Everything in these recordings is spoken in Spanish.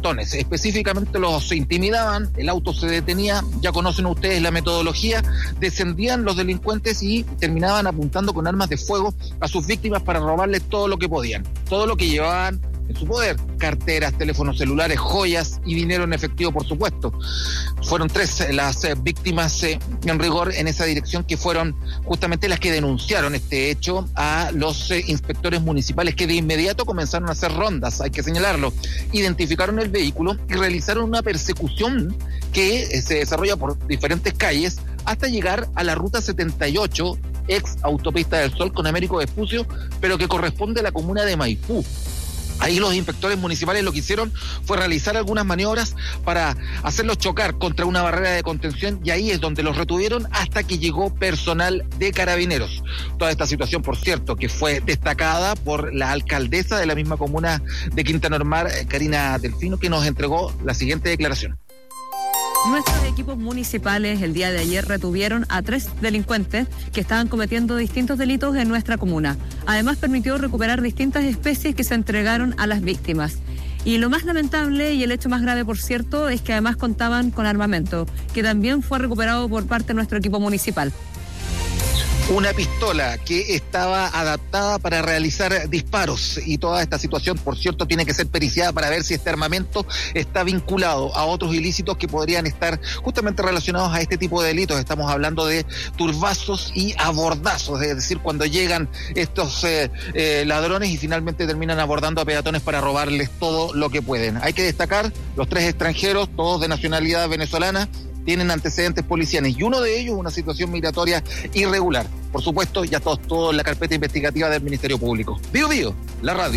montones. Específicamente los intimidaban, el auto se detenía, ya conocen ustedes la metodología, descendían los delincuentes y terminaban apuntando con armas de fuego a sus víctimas para robarles todo lo que podían, todo lo que llevaban en su poder: carteras, teléfonos celulares, joyas y dinero en efectivo, por supuesto. Fueron 3 las víctimas en rigor en esa dirección, que fueron justamente las que denunciaron este hecho a los inspectores municipales, que de inmediato comenzaron a hacer rondas, hay que señalarlo. Identificaron el vehículo y realizaron una persecución que se desarrolla por diferentes calles hasta llegar a la ruta 78, ex autopista del Sol con Américo Vespucio, pero que corresponde a la comuna de Maipú. Ahí los inspectores municipales lo que hicieron fue realizar algunas maniobras para hacerlos chocar contra una barrera de contención, y ahí es donde los retuvieron hasta que llegó personal de Carabineros. Toda esta situación, por cierto, que fue destacada por la alcaldesa de la misma comuna de Quinta Normal, Karina Delfino, que nos entregó la siguiente declaración. Nuestros equipos municipales el día de ayer retuvieron a 3 delincuentes que estaban cometiendo distintos delitos en nuestra comuna. Además, permitió recuperar distintas especies que se entregaron a las víctimas. Y lo más lamentable, y el hecho más grave, por cierto, es que además contaban con armamento, que también fue recuperado por parte de nuestro equipo municipal. Una pistola que estaba adaptada para realizar disparos, y toda esta situación, por cierto, tiene que ser periciada para ver si este armamento está vinculado a otros ilícitos que podrían estar justamente relacionados a este tipo de delitos. Estamos hablando de turbazos y abordazos, es decir, cuando llegan estos ladrones y finalmente terminan abordando a peatones para robarles todo lo que pueden. Hay que destacar, los 3 extranjeros, todos de nacionalidad venezolana, tienen antecedentes policiales, y uno de ellos una situación migratoria irregular. Por supuesto, ya todo en la carpeta investigativa del Ministerio Público. Bío Bío, la radio.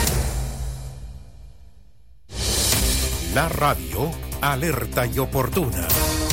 La radio, alerta y oportuna.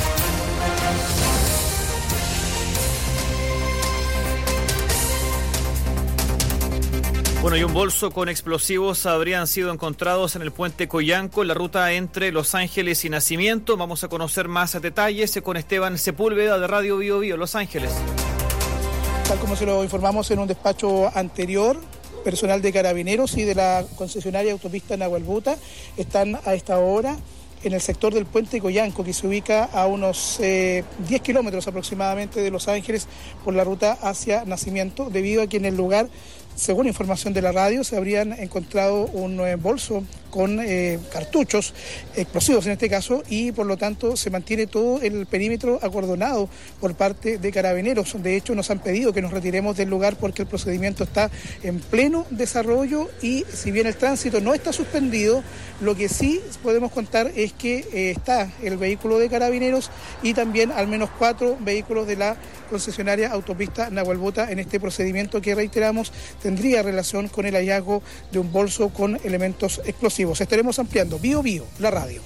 Bueno, y un bolso con explosivos habrían sido encontrados en el puente Coyanco, en la ruta entre Los Ángeles y Nacimiento. Vamos a conocer más detalles con Esteban Sepúlveda de Radio Bío Bío, Los Ángeles. Tal como se lo informamos en un despacho anterior, personal de Carabineros y de la concesionaria autopista Nahuelbuta están a esta hora en el sector del puente Coyanco, que se ubica a unos 10 kilómetros aproximadamente de Los Ángeles por la ruta hacia Nacimiento, debido a que en el lugar, según información de la radio, se habrían encontrado un bolso con cartuchos explosivos en este caso, y por lo tanto se mantiene todo el perímetro acordonado por parte de Carabineros. De hecho, nos han pedido que nos retiremos del lugar porque el procedimiento está en pleno desarrollo, y si bien el tránsito no está suspendido, lo que sí podemos contar es que está el vehículo de Carabineros y también al menos 4 vehículos de la concesionaria autopista Nahuelbuta en este procedimiento que, reiteramos, tendría relación con el hallazgo de un bolso con elementos explosivos. Estaremos ampliando. Bío Bío, la radio.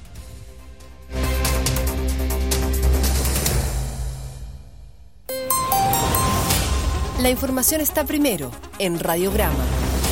La información está primero en Radiograma.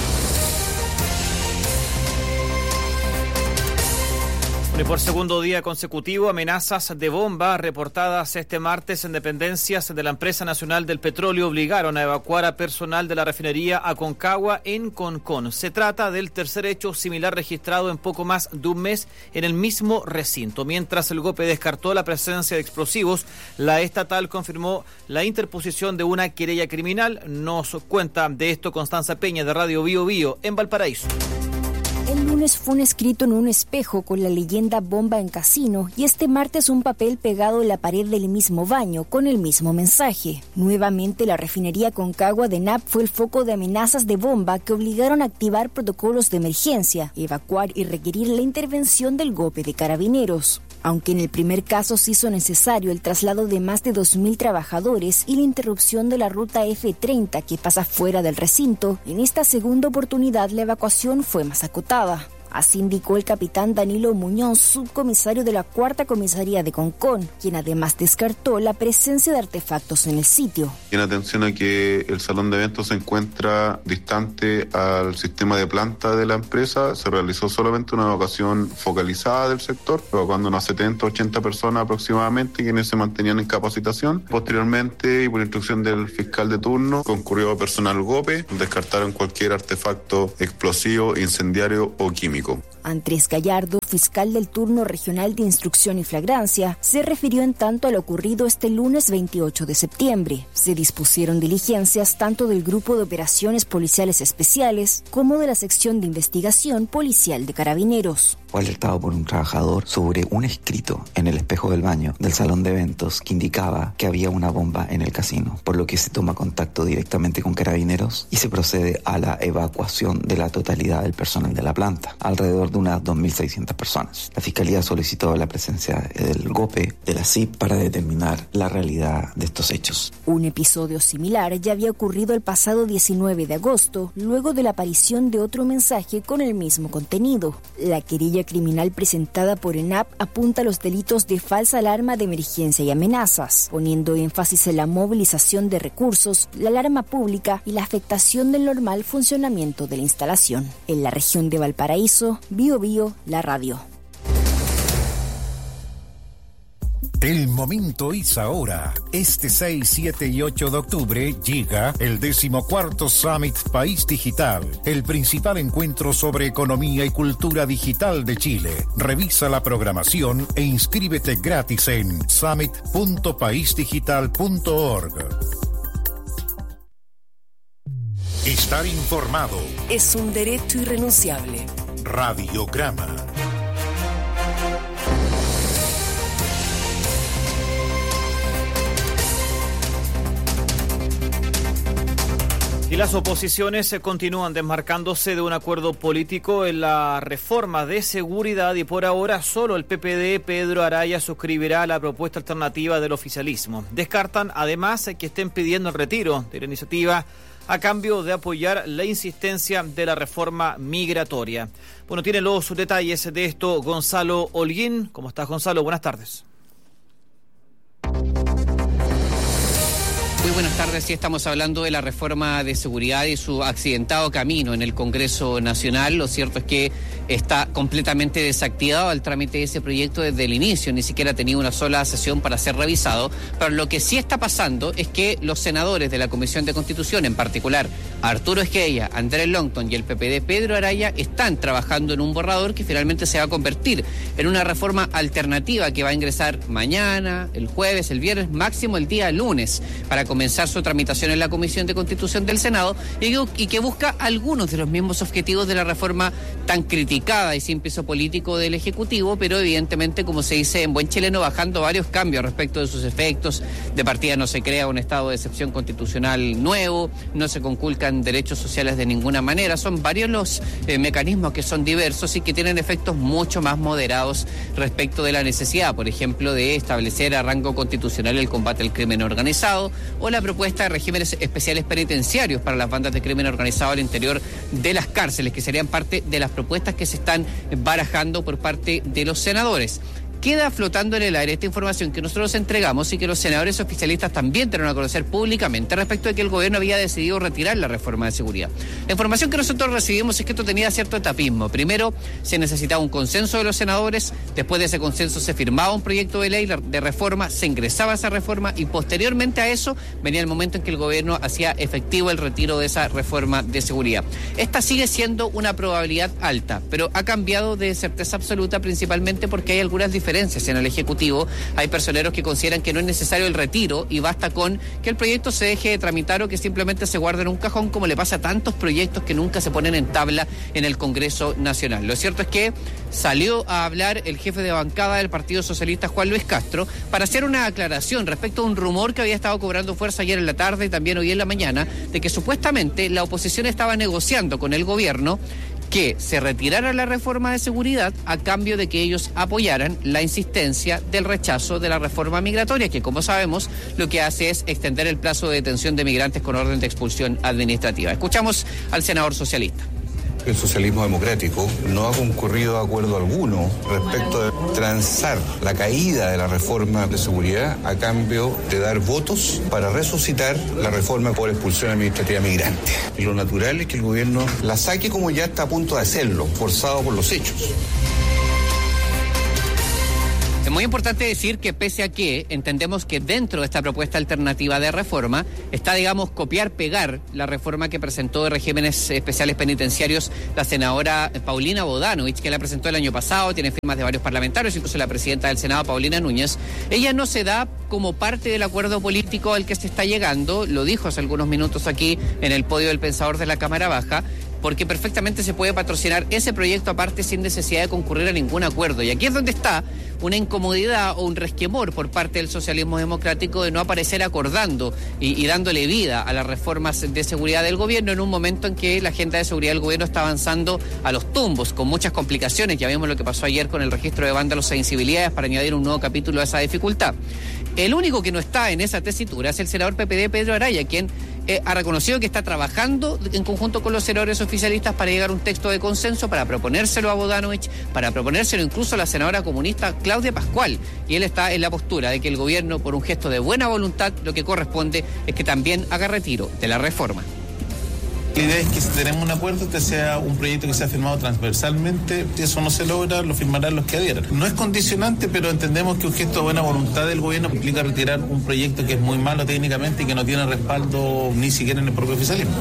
Y por segundo día consecutivo, amenazas de bomba reportadas este martes en dependencias de la Empresa Nacional del Petróleo obligaron a evacuar a personal de la refinería Aconcagua en Concón. Se trata del tercer hecho similar registrado en poco más de un mes en el mismo recinto. Mientras el GOPE descartó la presencia de explosivos, la estatal confirmó la interposición de una querella criminal. Nos cuenta de esto Constanza Peña de Radio Bío Bío en Valparaíso. El lunes fue un escrito en un espejo con la leyenda bomba en casino, y este martes un papel pegado en la pared del mismo baño con el mismo mensaje. Nuevamente la refinería Aconcagua de NAP fue el foco de amenazas de bomba que obligaron a activar protocolos de emergencia, evacuar y requerir la intervención del GOPE de Carabineros. Aunque en el primer caso se hizo necesario el traslado de más de 2.000 trabajadores y la interrupción de la ruta F30 que pasa fuera del recinto, en esta segunda oportunidad la evacuación fue más acotada. Así indicó el capitán Danilo Muñoz, subcomisario de la 4ª Comisaría de Concón, quien además descartó la presencia de artefactos en el sitio. En atención a que el salón de eventos se encuentra distante al sistema de planta de la empresa, se realizó solamente una evacuación focalizada del sector, evacuando unas 70, 80 personas aproximadamente, quienes se mantenían en capacitación. Posteriormente, y por instrucción del fiscal de turno, concurrió personal GOPE, descartaron cualquier artefacto explosivo, incendiario o químico. Andrés Gallardo, fiscal del turno regional de instrucción y flagrancia, se refirió en tanto a lo ocurrido este lunes 28 de septiembre. Se dispusieron diligencias tanto del Grupo de Operaciones Policiales Especiales como de la Sección de Investigación Policial de Carabineros. Fue alertado por un trabajador sobre un escrito en el espejo del baño del salón de eventos que indicaba que había una bomba en el casino, por lo que se toma contacto directamente con Carabineros y se procede a la evacuación de la totalidad del personal de la planta, alrededor de unas 2.600 personas. La Fiscalía solicitó la presencia del GOPE de la CIP para determinar la realidad de estos hechos. Un episodio similar ya había ocurrido el pasado 19 de agosto, luego de la aparición de otro mensaje con el mismo contenido. La querella criminal presentada por ENAP apunta a los delitos de falsa alarma de emergencia y amenazas, poniendo énfasis en la movilización de recursos, la alarma pública y la afectación del normal funcionamiento de la instalación. En la región de Valparaíso, Biobío, la radio. El momento es ahora. Este 6, 7 y 8 de octubre llega el 14º Summit País Digital, el principal encuentro sobre economía y cultura digital de Chile. Revisa la programación e inscríbete gratis en summit.paisdigital.org. Estar informado es un derecho irrenunciable. Radiograma. Y las oposiciones se continúan desmarcándose de un acuerdo político en la reforma de seguridad y por ahora solo el PPD Pedro Araya suscribirá la propuesta alternativa del oficialismo. Descartan además que estén pidiendo el retiro de la iniciativa a cambio de apoyar la insistencia de la reforma migratoria. Bueno, tiene los detalles de esto Gonzalo Holguín. ¿Cómo estás, Gonzalo? Buenas tardes. Muy buenas tardes. Sí, estamos hablando de la reforma de seguridad y su accidentado camino en el Congreso Nacional. Lo cierto es que está completamente desactivado el trámite de ese proyecto desde el inicio. Ni siquiera ha tenido una sola sesión para ser revisado. Pero lo que sí está pasando es que los senadores de la Comisión de Constitución, en particular Arturo Esquella, Andrés Longton y el PPD Pedro Araya, están trabajando en un borrador que finalmente se va a convertir en una reforma alternativa que va a ingresar mañana, el jueves, el viernes, máximo el día lunes, para comenzar su tramitación en la Comisión de Constitución del Senado y que busca algunos de los mismos objetivos de la reforma tan criticada y sin peso político del Ejecutivo, pero evidentemente, como se dice en buen chileno, bajando varios cambios respecto de sus efectos. De partida no se crea un estado de excepción constitucional nuevo, no se conculcan derechos sociales de ninguna manera. Son varios los mecanismos que son diversos y que tienen efectos mucho más moderados respecto de la necesidad, por ejemplo, de establecer a rango constitucional el combate al crimen organizado o la propuesta de regímenes especiales penitenciarios para las bandas de crimen organizado al interior de las cárceles, que serían parte de las propuestas que se están barajando por parte de los senadores. Queda flotando en el aire esta información que nosotros entregamos y que los senadores oficialistas también dieron a conocer públicamente respecto de que el gobierno había decidido retirar la reforma de seguridad. La información que nosotros recibimos es que esto tenía cierto etapismo. Primero se necesitaba un consenso de los senadores, después de ese consenso se firmaba un proyecto de ley de reforma, se ingresaba esa reforma y posteriormente a eso venía el momento en que el gobierno hacía efectivo el retiro de esa reforma de seguridad. Esta sigue siendo una probabilidad alta, pero ha cambiado de certeza absoluta principalmente porque hay algunas diferencias en el Ejecutivo. Hay personeros que consideran que no es necesario el retiro y basta con que el proyecto se deje de tramitar o que simplemente se guarde en un cajón, como le pasa a tantos proyectos que nunca se ponen en tabla en el Congreso Nacional. Lo cierto es que salió a hablar el jefe de bancada del Partido Socialista, Juan Luis Castro, para hacer una aclaración respecto a un rumor que había estado cobrando fuerza ayer en la tarde y también hoy en la mañana, de que supuestamente la oposición estaba negociando con el gobierno que se retirara la reforma de seguridad a cambio de que ellos apoyaran la insistencia del rechazo de la reforma migratoria, que como sabemos lo que hace es extender el plazo de detención de migrantes con orden de expulsión administrativa. Escuchamos al senador socialista. El socialismo democrático no ha concurrido a acuerdo alguno respecto de transar la caída de la reforma de seguridad a cambio de dar votos para resucitar la reforma por expulsión administrativa migrante. Y lo natural es que el gobierno la saque como ya está a punto de hacerlo, forzado por los hechos. Es muy importante decir que pese a que entendemos que dentro de esta propuesta alternativa de reforma está, digamos, copiar-pegar la reforma que presentó de regímenes especiales penitenciarios la senadora Paulina Bodanovich, que la presentó el año pasado, tiene firmas de varios parlamentarios, incluso la presidenta del Senado, Paulina Núñez. Ella no se da como parte del acuerdo político al que se está llegando, lo dijo hace algunos minutos aquí en el podio del Pensador de la Cámara Baja, porque perfectamente se puede patrocinar ese proyecto aparte sin necesidad de concurrir a ningún acuerdo. Y aquí es donde está una incomodidad o un resquemor por parte del socialismo democrático de no aparecer acordando y dándole vida a las reformas de seguridad del gobierno en un momento en que la agenda de seguridad del gobierno está avanzando a los tumbos, con muchas complicaciones. Ya vimos lo que pasó ayer con el registro de vándalos e incivilidades para añadir un nuevo capítulo a esa dificultad. El único que no está en esa tesitura es el senador PPD, Pedro Araya, quien ha reconocido que está trabajando en conjunto con los senadores oficialistas para llegar a un texto de consenso, para proponérselo a Bodanovich, para proponérselo incluso a la senadora comunista Claudia Pascual. Y él está en la postura de que el gobierno, por un gesto de buena voluntad, lo que corresponde es que también haga retiro de la reforma. La idea es que si tenemos un acuerdo, que sea un proyecto que sea firmado transversalmente. Si eso no se logra, lo firmarán los que adhieran. No es condicionante, pero entendemos que un gesto de buena voluntad del gobierno implica retirar un proyecto que es muy malo técnicamente y que no tiene respaldo ni siquiera en el propio oficialismo.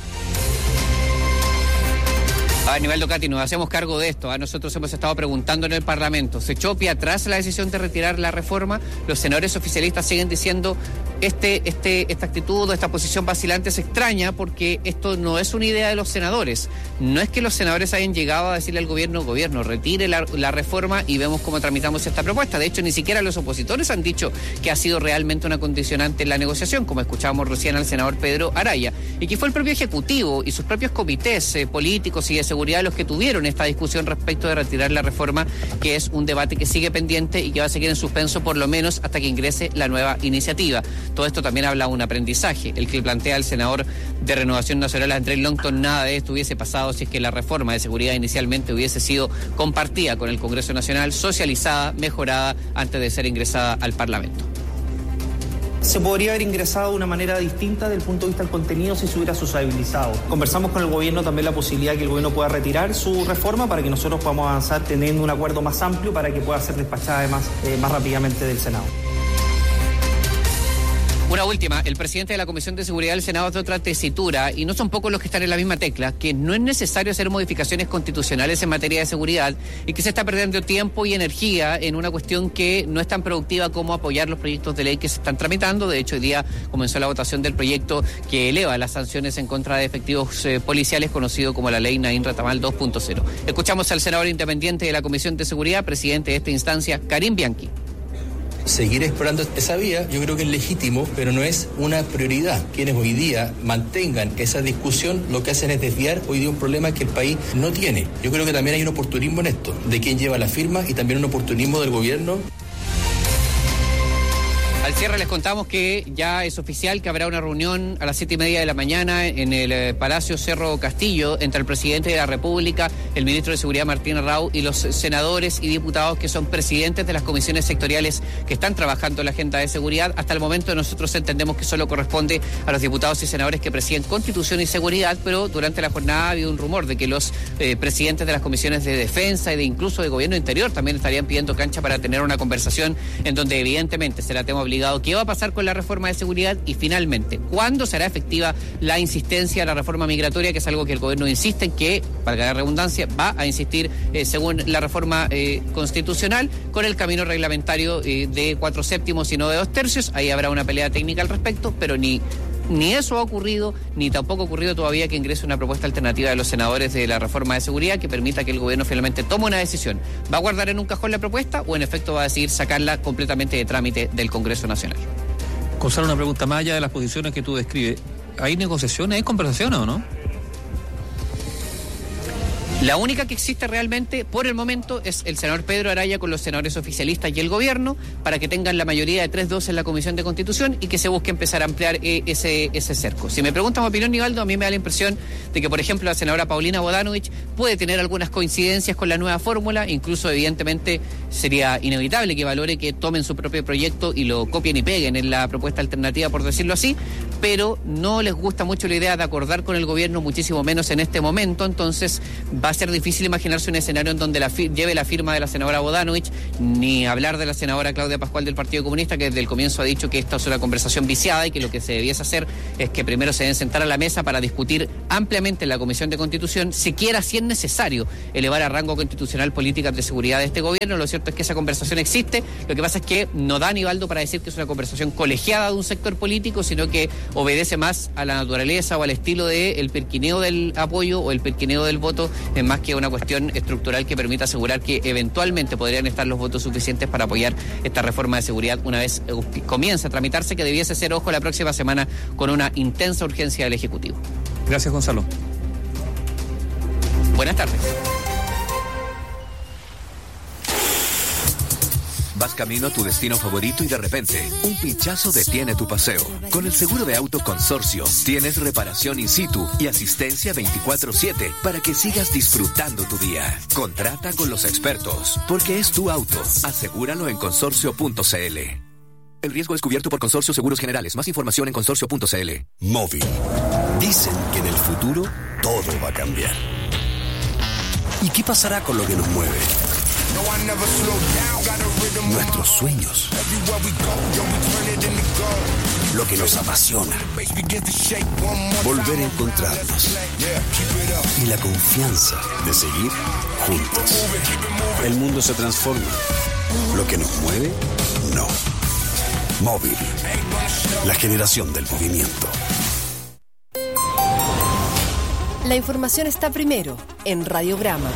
Nivaldo Cati, nos hacemos cargo de esto. Nosotros hemos estado preguntando en el Parlamento. ¿Se echó pie atrás la decisión de retirar la reforma? Los senadores oficialistas siguen diciendo esta actitud o esta posición vacilante es extraña porque esto no es una idea de los senadores. No es que los senadores hayan llegado a decirle al gobierno, retire la reforma y vemos cómo tramitamos esta propuesta. De hecho, ni siquiera los opositores han dicho que ha sido realmente una condicionante en la negociación, como escuchábamos recién al senador Pedro Araya, y que fue el propio Ejecutivo y sus propios comités políticos y de seguridad los que tuvieron esta discusión respecto de retirar la reforma, que es un debate que sigue pendiente y que va a seguir en suspenso por lo menos hasta que ingrese la nueva iniciativa. Todo esto también habla de un aprendizaje, el que plantea el senador de Renovación Nacional, Andrés Longton. Nada de esto hubiese pasado si es que la reforma de seguridad inicialmente hubiese sido compartida con el Congreso Nacional, socializada, mejorada antes de ser ingresada al Parlamento. Se podría haber ingresado de una manera distinta desde el punto de vista del contenido si se hubiera sociabilizado. Conversamos con el gobierno también la posibilidad de que el gobierno pueda retirar su reforma para que nosotros podamos avanzar teniendo un acuerdo más amplio para que pueda ser despachada además más rápidamente del Senado. Una última, el presidente de la Comisión de Seguridad del Senado hace otra tesitura, y no son pocos los que están en la misma tecla, que no es necesario hacer modificaciones constitucionales en materia de seguridad y que se está perdiendo tiempo y energía en una cuestión que no es tan productiva como apoyar los proyectos de ley que se están tramitando. De hecho, hoy día comenzó la votación del proyecto que eleva las sanciones en contra de efectivos policiales, conocido como la ley Naín Retamal 2.0. Escuchamos al senador independiente de la Comisión de Seguridad, presidente de esta instancia, Karim Bianchi. Seguir explorando esa vía yo creo que es legítimo, pero no es una prioridad. Quienes hoy día mantengan esa discusión lo que hacen es desviar hoy día un problema que el país no tiene. Yo creo que también hay un oportunismo en esto, de quien lleva la firma y también un oportunismo del gobierno. Al cierre les contamos que ya es oficial que habrá una reunión a las 7:30 de la mañana en el Palacio Cerro Castillo entre el presidente de la República, el ministro de Seguridad Martín Arrau y los senadores y diputados que son presidentes de las comisiones sectoriales que están trabajando en la agenda de seguridad. Hasta el momento nosotros entendemos que solo corresponde a los diputados y senadores que presiden Constitución y Seguridad, pero durante la jornada ha habido un rumor de que los presidentes de las comisiones de Defensa y de incluso de Gobierno Interior también estarían pidiendo cancha para tener una conversación en donde evidentemente será tema obligado qué va a pasar con la reforma de seguridad y finalmente cuándo será efectiva la insistencia a la reforma migratoria, que es algo que el gobierno insiste en que, valga la redundancia, va a insistir según la reforma constitucional con el camino reglamentario de 4/7 y no de 2/3. Ahí habrá una pelea técnica al respecto, pero ni eso ha ocurrido, ni tampoco ha ocurrido todavía que ingrese una propuesta alternativa de los senadores de la reforma de seguridad que permita que el gobierno finalmente tome una decisión. ¿Va a guardar en un cajón la propuesta o en efecto va a decidir sacarla completamente de trámite del Congreso Nacional? Gonzalo, una pregunta más allá de las posiciones que tú describes. ¿Hay negociaciones, hay conversaciones o no? La única que existe realmente por el momento es el senador Pedro Araya con los senadores oficialistas y el gobierno para que tengan la mayoría de 3-2 en la Comisión de Constitución y que se busque empezar a ampliar ese cerco. Si me preguntan mi opinión, Nivaldo, a mí me da la impresión de que, por ejemplo, la senadora Paulina Bodanovich puede tener algunas coincidencias con la nueva fórmula, incluso evidentemente sería inevitable que valore que tomen su propio proyecto y lo copien y peguen en la propuesta alternativa, por decirlo así, pero no les gusta mucho la idea de acordar con el gobierno, muchísimo menos en este momento, entonces va va a ser difícil imaginarse un escenario en donde lleve la firma de la senadora Bodanovich, ni hablar de la senadora Claudia Pascual del Partido Comunista, que desde el comienzo ha dicho que esta es una conversación viciada y que lo que se debiese hacer es que primero se deben sentar a la mesa para discutir ampliamente en la Comisión de Constitución, siquiera si es necesario elevar a rango constitucional políticas de seguridad de este gobierno. Lo cierto es que esa conversación existe, lo que pasa es que no da ni baldo para decir que es una conversación colegiada de un sector político, sino que obedece más a la naturaleza o al estilo del perquineo del apoyo o el perquineo del voto, es más que una cuestión estructural que permita asegurar que eventualmente podrían estar los votos suficientes para apoyar esta reforma de seguridad una vez comience a tramitarse, que debiese ser, ojo, la próxima semana con una intensa urgencia del Ejecutivo. Gracias, Gonzalo. Buenas tardes. Vas camino a tu destino favorito y de repente, un pinchazo detiene tu paseo. Con el seguro de auto Consorcio, tienes reparación in situ y asistencia 24/7 para que sigas disfrutando tu día. Contrata con los expertos, porque es tu auto. Asegúralo en consorcio.cl. El riesgo es cubierto por Consorcio Seguros Generales. Más información en consorcio.cl. Móvil. Dicen que en el futuro todo va a cambiar. ¿Y qué pasará con lo que nos mueve? Nuestros sueños, lo que nos apasiona, volver a encontrarnos y la confianza de seguir juntos. El mundo se transforma, lo que nos mueve, no. Móvil, la generación del movimiento. La información está primero en Radiograma.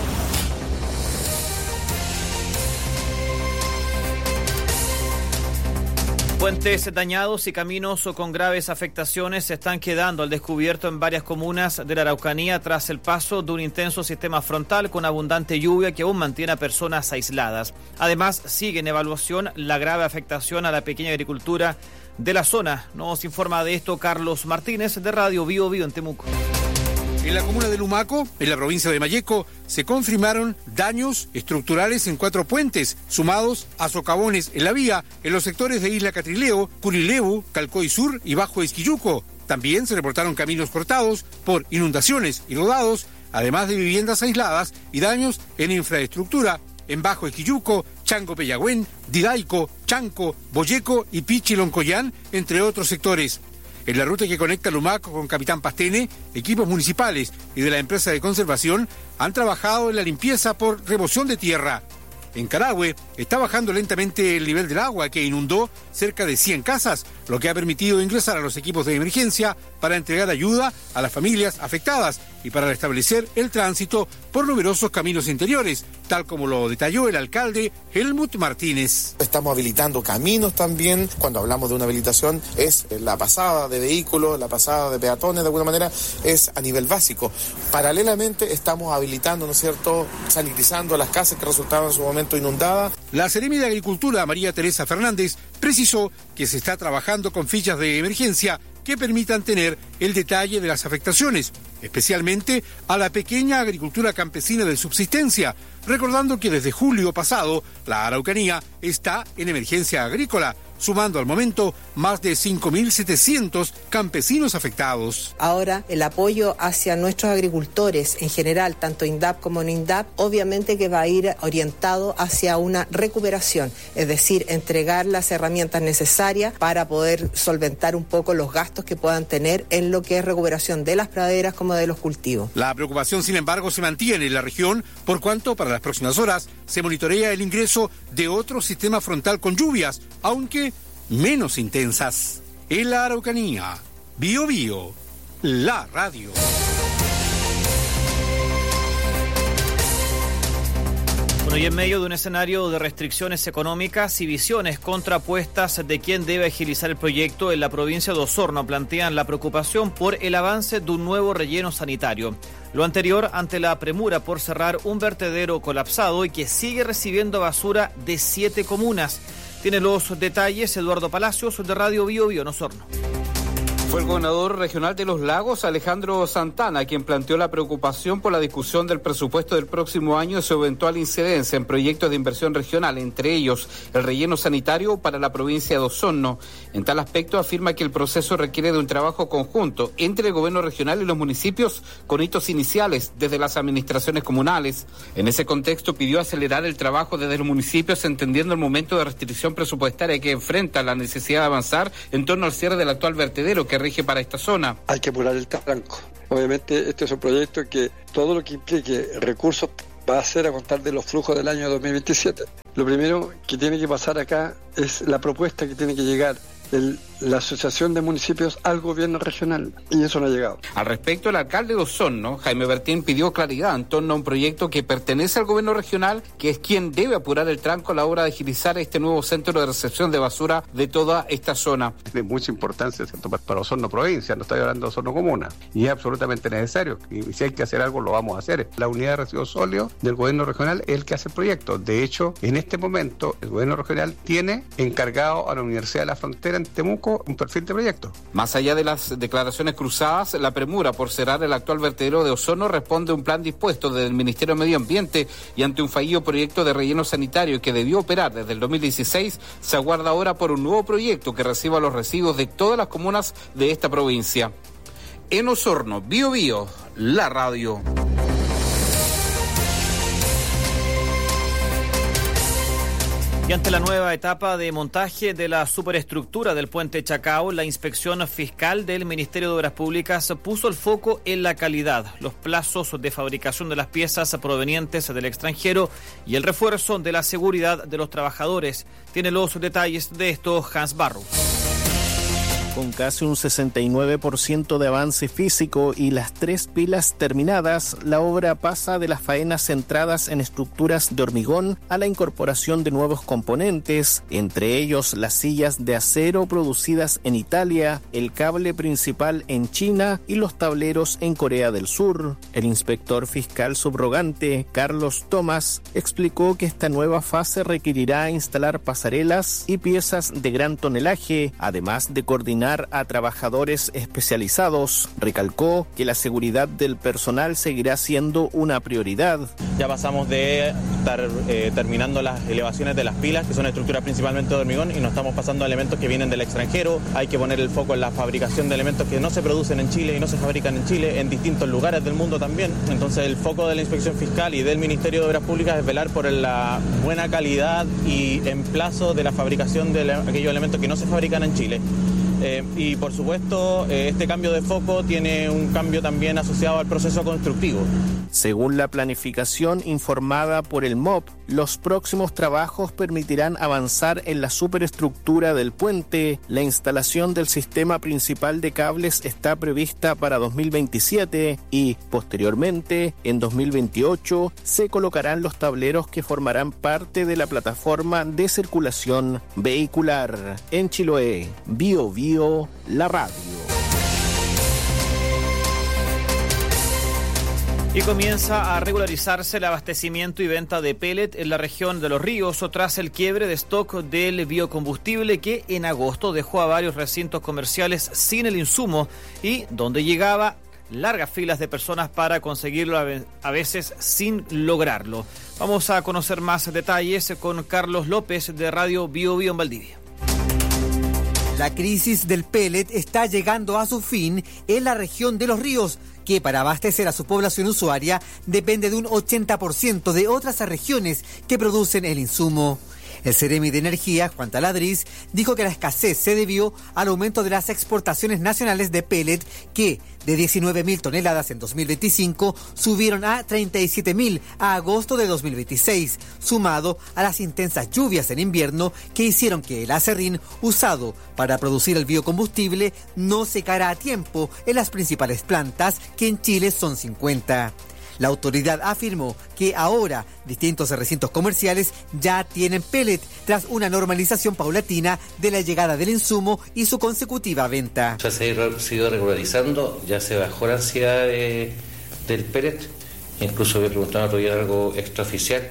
Puentes dañados y caminos con graves afectaciones se están quedando al descubierto en varias comunas de la Araucanía tras el paso de un intenso sistema frontal con abundante lluvia que aún mantiene a personas aisladas. Además, sigue en evaluación la grave afectación a la pequeña agricultura de la zona. Nos informa de esto Carlos Martínez de Radio Bio Bio en Temuco. En la comuna de Lumaco, en la provincia de Malleco, se confirmaron daños estructurales en 4 puentes, sumados a socavones en la vía en los sectores de Isla Catrileo, Curileu, Calcoy Sur y Bajo Esquilluco. También se reportaron caminos cortados por inundaciones y rodados, además de viviendas aisladas y daños en infraestructura en Bajo Esquilluco, Chango Peyagüén, Didaico, Chanco, Boyeco y Pichiloncoyán, entre otros sectores. En la ruta que conecta Lumaco con Capitán Pastene, equipos municipales y de la empresa de conservación han trabajado en la limpieza por remoción de tierra. En Carahue está bajando lentamente el nivel del agua que inundó cerca de 100 casas, lo que ha permitido ingresar a los equipos de emergencia para entregar ayuda a las familias afectadas y para restablecer el tránsito por numerosos caminos interiores, tal como lo detalló el alcalde Helmut Martínez. Estamos habilitando caminos también. Cuando hablamos de una habilitación es la pasada de vehículos, la pasada de peatones, de alguna manera es a nivel básico. Paralelamente estamos habilitando, ¿no es cierto?, sanitizando las casas que resultaban en su momento inundadas. La Seremi de Agricultura, María Teresa Fernández, precisó que se está trabajando con fichas de emergencia que permitan tener el detalle de las afectaciones, especialmente a la pequeña agricultura campesina de subsistencia, recordando que desde julio pasado la Araucanía está en emergencia agrícola, sumando al momento más de 5.700 campesinos afectados. Ahora, el apoyo hacia nuestros agricultores en general, tanto INDAP como no INDAP, obviamente que va a ir orientado hacia una recuperación, es decir, entregar las herramientas necesarias para poder solventar un poco los gastos que puedan tener en lo que es recuperación de las praderas como de los cultivos. La preocupación, sin embargo, se mantiene en la región, por cuanto para las próximas horas se monitorea el ingreso de otro sistema frontal con lluvias, aunque menos intensas. En la Araucanía, Bio Bio, la radio. Bueno, y en medio de un escenario de restricciones económicas y visiones contrapuestas de quién debe agilizar el proyecto, en la provincia de Osorno plantean la preocupación por el avance de un nuevo relleno sanitario. Lo anterior ante la premura por cerrar un vertedero colapsado y que sigue recibiendo basura de 7 comunas. Tiene los detalles Eduardo Palacios de Radio Bio Bio en Osorno. Fue el gobernador regional de Los Lagos, Alejandro Santana, quien planteó la preocupación por la discusión del presupuesto del próximo año y su eventual incidencia en proyectos de inversión regional, entre ellos el relleno sanitario para la provincia de Osorno. En tal aspecto afirma que el proceso requiere de un trabajo conjunto entre el gobierno regional y los municipios con hitos iniciales desde las administraciones comunales. En ese contexto pidió acelerar el trabajo desde los municipios, entendiendo el momento de restricción presupuestaria que enfrenta la necesidad de avanzar en torno al cierre del actual vertedero que rige para esta zona. Hay que apurar el tranco. Obviamente este es un proyecto que todo lo que implique recursos va a ser a contar de los flujos del año 2027. Lo primero que tiene que pasar acá es la propuesta que tiene que llegar la Asociación de Municipios al gobierno regional, y eso no ha llegado. Al respecto, el alcalde de Osorno, Jaime Bertín, pidió claridad en torno a un proyecto que pertenece al gobierno regional, que es quien debe apurar el tranco a la hora de agilizar este nuevo centro de recepción de basura de toda esta zona. Es de mucha importancia, ¿cierto?, para Osorno provincia, no estoy hablando de Osorno comuna, y es absolutamente necesario, y si hay que hacer algo lo vamos a hacer. La unidad de residuos sólidos del gobierno regional es el que hace el proyecto. De hecho, en este momento, el gobierno regional tiene encargado a la Universidad de la Frontera en Temuco un perfil de proyecto. Más allá de las declaraciones cruzadas, la premura por cerrar el actual vertedero de Osorno responde a un plan dispuesto desde el Ministerio de Medio Ambiente, y ante un fallido proyecto de relleno sanitario que debió operar desde el 2016, se aguarda ahora por un nuevo proyecto que reciba los residuos de todas las comunas de esta provincia. En Osorno, Bío Bío, la radio. Y ante la nueva etapa de montaje de la superestructura del puente Chacao, la inspección fiscal del Ministerio de Obras Públicas puso el foco en la calidad, los plazos de fabricación de las piezas provenientes del extranjero y el refuerzo de la seguridad de los trabajadores. Tiene los detalles de esto Hans Barrow. Con casi un 69% de avance físico y las 3 pilas terminadas, la obra pasa de las faenas centradas en estructuras de hormigón a la incorporación de nuevos componentes, entre ellos las sillas de acero producidas en Italia, el cable principal en China y los tableros en Corea del Sur. El inspector fiscal subrogante, Carlos Tomás, explicó que esta nueva fase requerirá instalar pasarelas y piezas de gran tonelaje, además de coordinar a trabajadores especializados. Recalcó que la seguridad del personal seguirá siendo una prioridad. Ya pasamos de estar terminando las elevaciones de las pilas, que son estructuras principalmente de hormigón, y nos estamos pasando a elementos que vienen del extranjero. Hay que poner el foco en la fabricación de elementos que no se producen en Chile y no se fabrican en Chile, en distintos lugares del mundo también. Entonces el foco de la inspección fiscal y del Ministerio de Obras Públicas es velar por la buena calidad y emplazo de la fabricación de aquellos elementos que no se fabrican en Chile. Y por supuesto, este cambio de foco tiene un cambio también asociado al proceso constructivo. Según la planificación informada por el MOP, los próximos trabajos permitirán avanzar en la superestructura del puente. La instalación del sistema principal de cables está prevista para 2027 y, posteriormente, en 2028, se colocarán los tableros que formarán parte de la plataforma de circulación vehicular. En Chiloé, Bío Bío, la radio. Y comienza a regularizarse el abastecimiento y venta de pellet en la región de Los Ríos tras el quiebre de stock del biocombustible que en agosto dejó a varios recintos comerciales sin el insumo y donde llegaba largas filas de personas para conseguirlo, a veces sin lograrlo. Vamos a conocer más detalles con Carlos López de Radio Bío Bío en Valdivia. La crisis del pellet está llegando a su fin en la región de Los Ríos, que para abastecer a su población usuaria depende de un 80% de otras regiones que producen el insumo. El Seremi de Energía, Juan Taladriz, dijo que la escasez se debió al aumento de las exportaciones nacionales de pellet que, de 19.000 toneladas en 2025, subieron a 37.000 a agosto de 2026, sumado a las intensas lluvias en invierno que hicieron que el acerrín usado para producir el biocombustible no secara a tiempo en las principales plantas, que en Chile son 50. La autoridad afirmó que ahora distintos recintos comerciales ya tienen pellet tras una normalización paulatina de la llegada del insumo y su consecutiva venta. Ya se ha sido regularizando, ya se bajó la ansiedad del pellet. Incluso me preguntaron otro día algo extraoficial,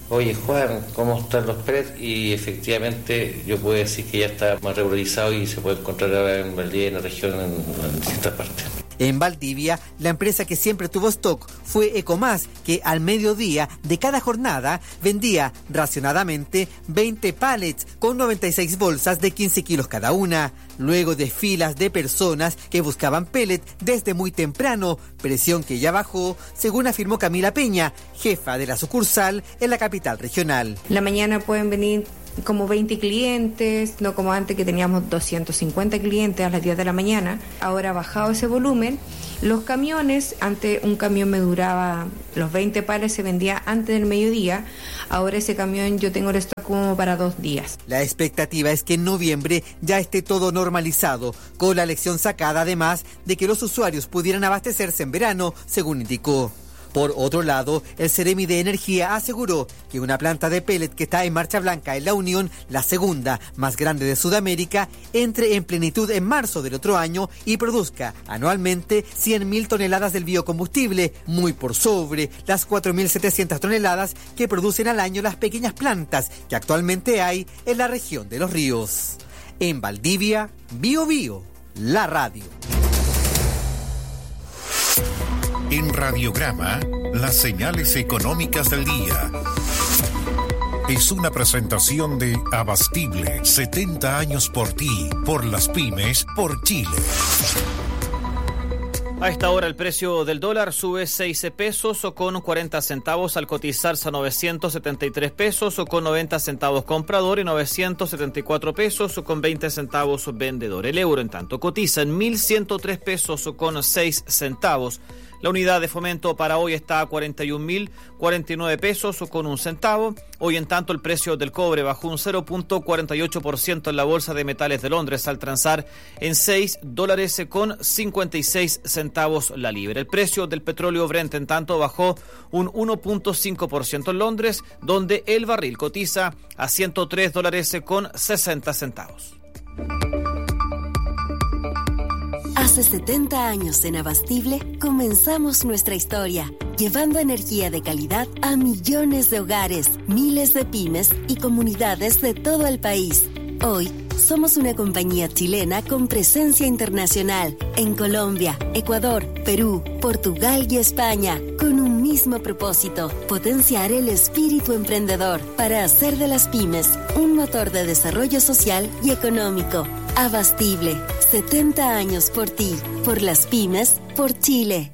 oye Juan, ¿cómo están los pellets? Y efectivamente yo puedo decir que ya está más regularizado y se puede encontrar ahora en Valdivia, en la región, en distintas partes. En Valdivia, la empresa que siempre tuvo stock fue Ecomás, que al mediodía de cada jornada vendía racionadamente 20 pallets con 96 bolsas de 15 kilos cada una. Luego de filas de personas que buscaban pellet desde muy temprano, presión que ya bajó, según afirmó Camila Peña, jefa de la sucursal en la capital regional. La mañana pueden venir como 20 clientes, no como antes que teníamos 250 clientes a las 10 de la mañana. Ahora ha bajado ese volumen. Los camiones, antes un camión me duraba, los 20 pares se vendía antes del mediodía, ahora ese camión yo tengo el stock como para 2 días. La expectativa es que en noviembre ya esté todo normalizado, con la lección sacada además de que los usuarios pudieran abastecerse en verano, según indicó. Por otro lado, el Ceremi de Energía aseguró que una planta de pellet que está en marcha blanca en La Unión, la segunda más grande de Sudamérica, entre en plenitud en marzo del otro año y produzca anualmente 100.000 toneladas del biocombustible, muy por sobre las 4.700 toneladas que producen al año las pequeñas plantas que actualmente hay en la región de Los Ríos. En Valdivia, Bio Bio, la radio. En Radiograma, las señales económicas del día. Es una presentación de Abastible, 70 años por ti, por las pymes, por Chile. A esta hora el precio del dólar sube 6 pesos o con 40 centavos al cotizarse a 973 pesos o con 90 centavos comprador y 974 pesos o con 20 centavos vendedor. El euro en tanto cotiza en 1.103 pesos o con 6 centavos. La unidad de fomento para hoy está a 41.049 pesos o con 1 centavo. Hoy en tanto el precio del cobre bajó un 0.48% en la Bolsa de Metales de Londres al transar en $6 con 56 centavos la libra. El precio del petróleo Brent en tanto bajó un 1.5% en Londres, donde el barril cotiza a $103 con 60 centavos. Hace 70 años en Abastible comenzamos nuestra historia, llevando energía de calidad a millones de hogares, miles de pymes y comunidades de todo el país. Hoy somos una compañía chilena con presencia internacional en Colombia, Ecuador, Perú, Portugal y España, con un mismo propósito: potenciar el espíritu emprendedor para hacer de las pymes un motor de desarrollo social y económico. Abastible, 70 años por ti, por las pymes, por Chile.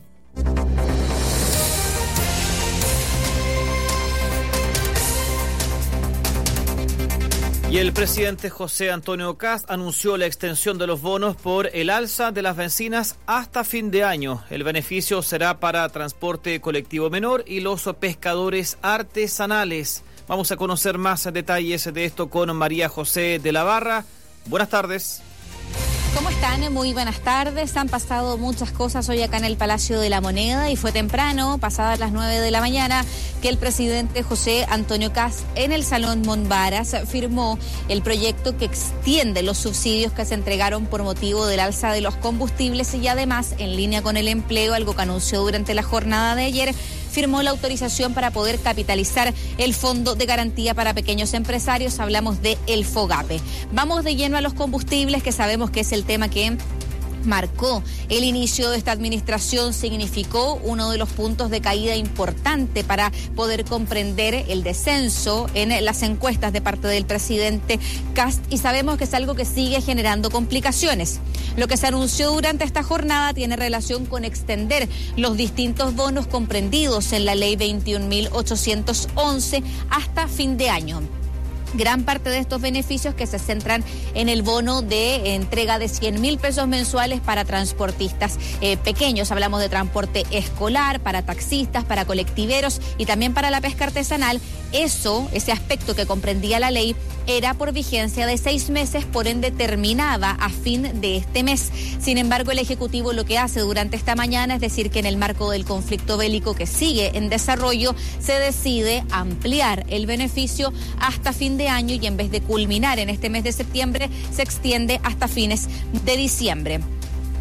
Y el presidente José Antonio Kast anunció la extensión de los bonos por el alza de las bencinas hasta fin de año. El beneficio será para transporte colectivo menor y los pescadores artesanales. Vamos a conocer más detalles de esto con María José de la Barra. Buenas tardes. ¿Cómo están? Muy buenas tardes. Han pasado muchas cosas hoy acá en el Palacio de la Moneda y fue temprano, pasadas las 9 de la mañana, que el presidente José Antonio Kast en el Salón Monbaras firmó el proyecto que extiende los subsidios que se entregaron por motivo del alza de los combustibles y además, en línea con el empleo, algo que anunció durante la jornada de ayer, firmó la autorización para poder capitalizar el Fondo de Garantía para Pequeños Empresarios. Hablamos de el FOGAPE. Vamos de lleno a los combustibles, que sabemos que es el tema que marcó el inicio de esta administración, significó uno de los puntos de caída importante para poder comprender el descenso en las encuestas de parte del presidente Kast, y sabemos que es algo que sigue generando complicaciones. Lo que se anunció durante esta jornada tiene relación con extender los distintos bonos comprendidos en la ley 21.811 hasta fin de año. Gran parte de estos beneficios que se centran en el bono de entrega de 100.000 pesos mensuales para transportistas pequeños. Hablamos de transporte escolar, para taxistas, para colectiveros y también para la pesca artesanal. Ese aspecto que comprendía la ley era por vigencia de 6 meses, por ende terminaba a fin de este mes. Sin embargo, el Ejecutivo lo que hace durante esta mañana es decir que en el marco del conflicto bélico que sigue en desarrollo, se decide ampliar el beneficio hasta fin de año y en vez de culminar en este mes de septiembre, se extiende hasta fines de diciembre.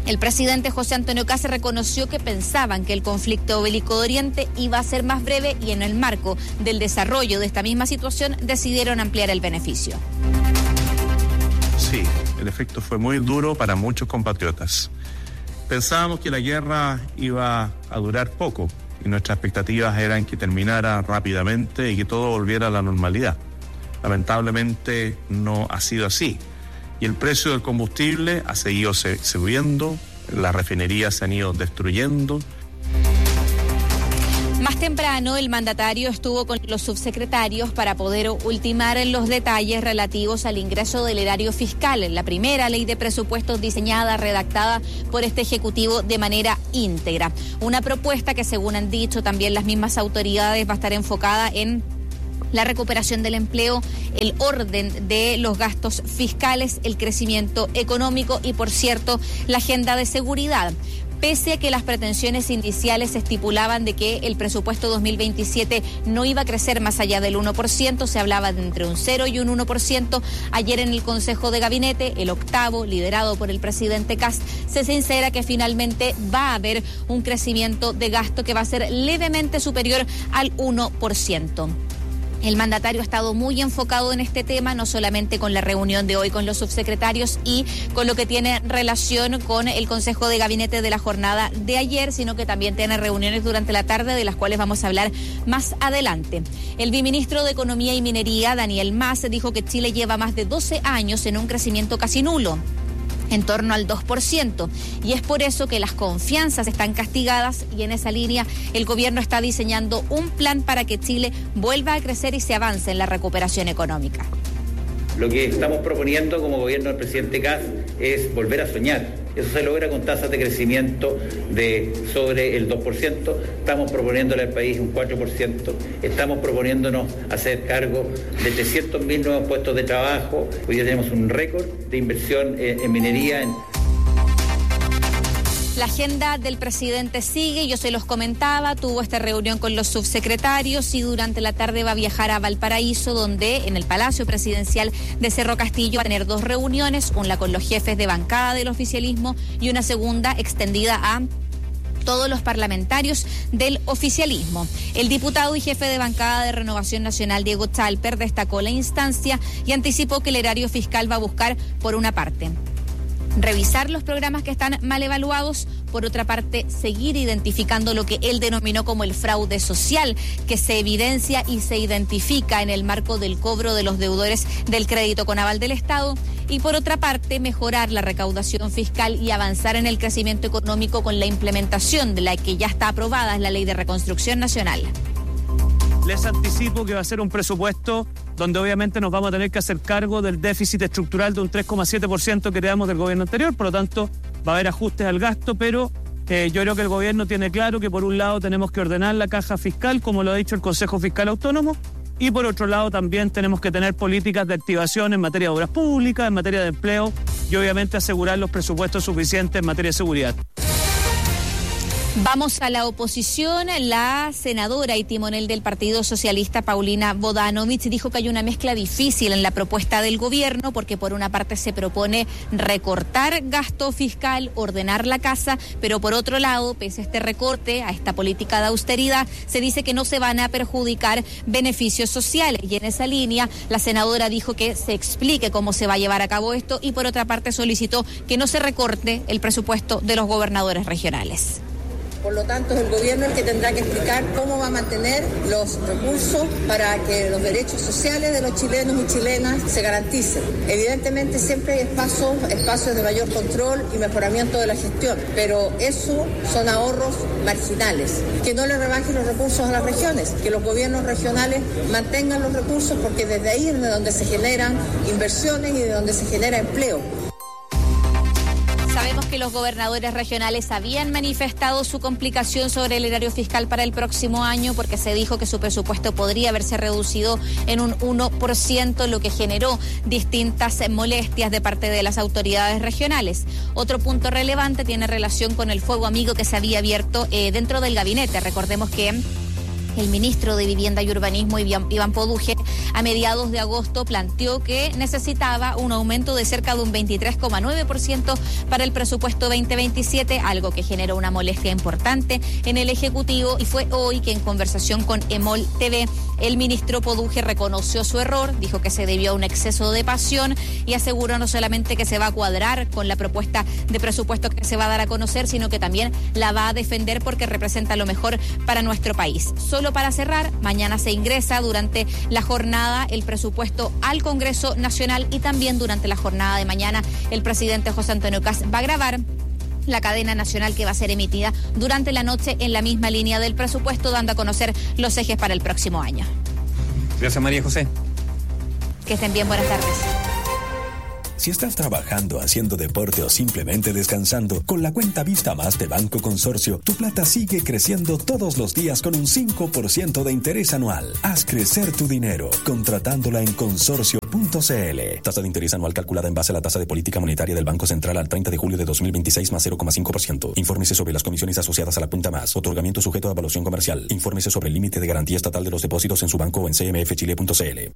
El presidente José Antonio Kast reconoció que pensaban que el conflicto bélico de Oriente iba a ser más breve y en el marco del desarrollo de esta misma situación decidieron ampliar el beneficio. Sí, el efecto fue muy duro para muchos compatriotas. Pensábamos que la guerra iba a durar poco y nuestras expectativas eran que terminara rápidamente y que todo volviera a la normalidad. Lamentablemente no ha sido así. Y el precio del combustible ha seguido subiendo, las refinerías se han ido destruyendo. Más temprano, el mandatario estuvo con los subsecretarios para poder ultimar los detalles relativos al ingreso del erario fiscal, la primera ley de presupuestos diseñada, redactada por este Ejecutivo de manera íntegra. Una propuesta que, según han dicho también las mismas autoridades, va a estar enfocada en la recuperación del empleo, el orden de los gastos fiscales, el crecimiento económico y, por cierto, la agenda de seguridad. Pese a que las pretensiones iniciales estipulaban de que el presupuesto 2027 no iba a crecer más allá del 1%, se hablaba de entre un 0 y un 1%. Ayer en el Consejo de Gabinete, el octavo, liderado por el presidente Kast, se sincera que finalmente va a haber un crecimiento de gasto que va a ser levemente superior al 1%. El mandatario ha estado muy enfocado en este tema, no solamente con la reunión de hoy con los subsecretarios y con lo que tiene relación con el Consejo de Gabinete de la jornada de ayer, sino que también tiene reuniones durante la tarde, de las cuales vamos a hablar más adelante. El viceministro de Economía y Minería, Daniel Mas, dijo que Chile lleva más de 12 años en un crecimiento casi nulo, en torno al 2%, y es por eso que las confianzas están castigadas y en esa línea el gobierno está diseñando un plan para que Chile vuelva a crecer y se avance en la recuperación económica. Lo que estamos proponiendo como gobierno del presidente Kast es volver a soñar. Eso se logra con tasas de crecimiento de sobre el 2%. Estamos proponiéndole al país un 4%. Estamos proponiéndonos hacer cargo de 300.000 nuevos puestos de trabajo. Hoy ya tenemos un récord de inversión en minería. La agenda del presidente sigue, yo se los comentaba, tuvo esta reunión con los subsecretarios y durante la tarde va a viajar a Valparaíso, donde en el Palacio Presidencial de Cerro Castillo va a tener 2 reuniones, una con los jefes de bancada del oficialismo y una segunda extendida a todos los parlamentarios del oficialismo. El diputado y jefe de bancada de Renovación Nacional, Diego Chalper, destacó la instancia y anticipó que el erario fiscal va a buscar, por una parte, revisar los programas que están mal evaluados, por otra parte, seguir identificando lo que él denominó como el fraude social, que se evidencia y se identifica en el marco del cobro de los deudores del crédito con aval del Estado, y por otra parte, mejorar la recaudación fiscal y avanzar en el crecimiento económico con la implementación de la que ya está aprobada, es la Ley de Reconstrucción Nacional. Les anticipo que va a ser un presupuesto donde obviamente nos vamos a tener que hacer cargo del déficit estructural de un 3,7% que heredamos del gobierno anterior, por lo tanto va a haber ajustes al gasto, pero yo creo que el gobierno tiene claro que por un lado tenemos que ordenar la caja fiscal, como lo ha dicho el Consejo Fiscal Autónomo, y por otro lado también tenemos que tener políticas de activación en materia de obras públicas, en materia de empleo y obviamente asegurar los presupuestos suficientes en materia de seguridad. Vamos a la oposición. La senadora y timonel del Partido Socialista, Paulina Bodanovich, dijo que hay una mezcla difícil en la propuesta del gobierno porque por una parte se propone recortar gasto fiscal, ordenar la casa, pero por otro lado, pese a este recorte, a esta política de austeridad, se dice que no se van a perjudicar beneficios sociales. Y en esa línea, la senadora dijo que se explique cómo se va a llevar a cabo esto y por otra parte solicitó que no se recorte el presupuesto de los gobernadores regionales. Por lo tanto, es el gobierno el que tendrá que explicar cómo va a mantener los recursos para que los derechos sociales de los chilenos y chilenas se garanticen. Evidentemente siempre hay espacios de mayor control y mejoramiento de la gestión, pero eso son ahorros marginales. Que no le rebajen los recursos a las regiones, que los gobiernos regionales mantengan los recursos porque desde ahí es de donde se generan inversiones y de donde se genera empleo. Sabemos que los gobernadores regionales habían manifestado su complicación sobre el erario fiscal para el próximo año porque se dijo que su presupuesto podría haberse reducido en un 1%, lo que generó distintas molestias de parte de las autoridades regionales. Otro punto relevante tiene relación con el fuego amigo que se había abierto dentro del gabinete. Recordemos que El ministro de Vivienda y Urbanismo, Iván Poduje, a mediados de agosto planteó que necesitaba un aumento de cerca de un 23,9% para el presupuesto 2027, algo que generó una molestia importante en el Ejecutivo, y fue hoy que en conversación con EMOL TV el ministro Poduje reconoció su error, dijo que se debió a un exceso de pasión y aseguró no solamente que se va a cuadrar con la propuesta de presupuesto que se va a dar a conocer, sino que también la va a defender porque representa lo mejor para nuestro país. Solo para cerrar, mañana se ingresa durante la jornada el presupuesto al Congreso Nacional y también durante la jornada de mañana el presidente José Antonio Kast va a grabar la cadena nacional que va a ser emitida durante la noche en la misma línea del presupuesto, dando a conocer los ejes para el próximo año. Gracias, María José. Que estén bien, buenas tardes. Si estás trabajando, haciendo deporte o simplemente descansando, con la cuenta Vista Más de Banco Consorcio, tu plata sigue creciendo todos los días con un 5% de interés anual. Haz crecer tu dinero, contratándola en consorcio.cl. Tasa de interés anual calculada en base a la tasa de política monetaria del Banco Central al 30 de julio de 2026 más 0,5%. Infórmese sobre las comisiones asociadas a la cuenta Más. Otorgamiento sujeto a evaluación comercial. Infórmese sobre el límite de garantía estatal de los depósitos en su banco o en cmfchile.cl.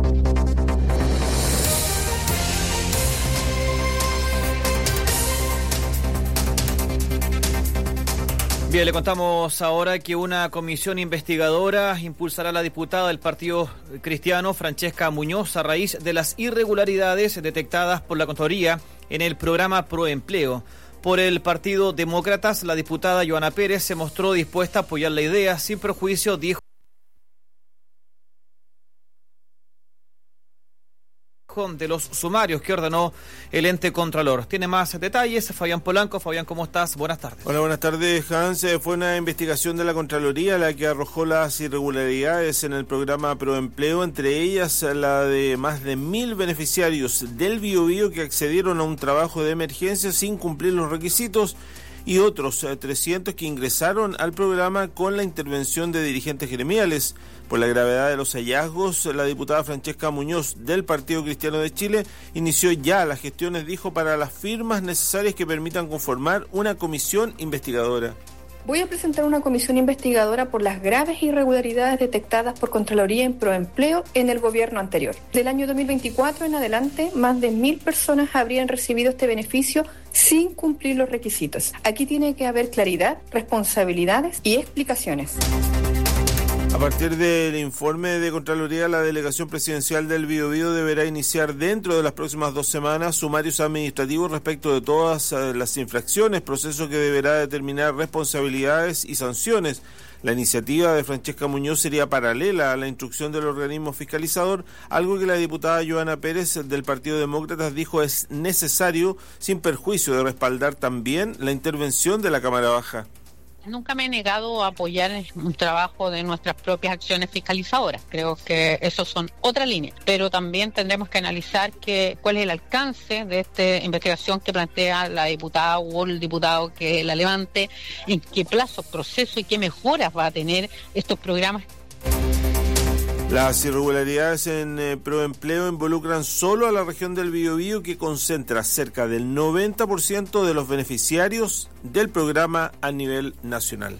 Bien, le contamos ahora que una comisión investigadora impulsará a la diputada del Partido Cristiano, Francesca Muñoz, a raíz de las irregularidades detectadas por la Contraloría en el programa Proempleo. Por el Partido Demócratas, la diputada Joana Pérez se mostró dispuesta a apoyar la idea sin perjuicio, dijo, de los sumarios que ordenó el ente contralor. Tiene más detalles Fabián Polanco. Fabián, ¿cómo estás? Buenas tardes. Hola, buenas tardes, Hans. Fue una investigación de la Contraloría la que arrojó las irregularidades en el programa Proempleo, entre ellas la de más de 1.000 beneficiarios del Biobío que accedieron a un trabajo de emergencia sin cumplir los requisitos y otros 300 que ingresaron al programa con la intervención de dirigentes gremiales. Por la gravedad de los hallazgos, la diputada Francesca Muñoz del Partido Cristiano de Chile inició ya las gestiones, dijo, para las firmas necesarias que permitan conformar una comisión investigadora. Voy a presentar una comisión investigadora por las graves irregularidades detectadas por Contraloría en Proempleo en el gobierno anterior. Del año 2024 en adelante, más de 1.000 personas habrían recibido este beneficio sin cumplir los requisitos. Aquí tiene que haber claridad, responsabilidades y explicaciones. A partir del informe de Contraloría, la delegación presidencial del Biobío deberá iniciar dentro de las próximas 2 semanas sumarios administrativos respecto de todas las infracciones, proceso que deberá determinar responsabilidades y sanciones. La iniciativa de Francesca Muñoz sería paralela a la instrucción del organismo fiscalizador, algo que la diputada Joana Pérez del Partido Demócratas dijo es necesario, sin perjuicio de respaldar también la intervención de la Cámara Baja. Nunca me he negado a apoyar un trabajo de nuestras propias acciones fiscalizadoras. Creo que esos son otra línea. Pero también tendremos que analizar cuál es el alcance de esta investigación que plantea la diputada o el diputado que la levante, en qué plazo, proceso y qué mejoras va a tener estos programas. Las irregularidades en Proempleo involucran solo a la región del Biobío, que concentra cerca del 90% de los beneficiarios del programa a nivel nacional.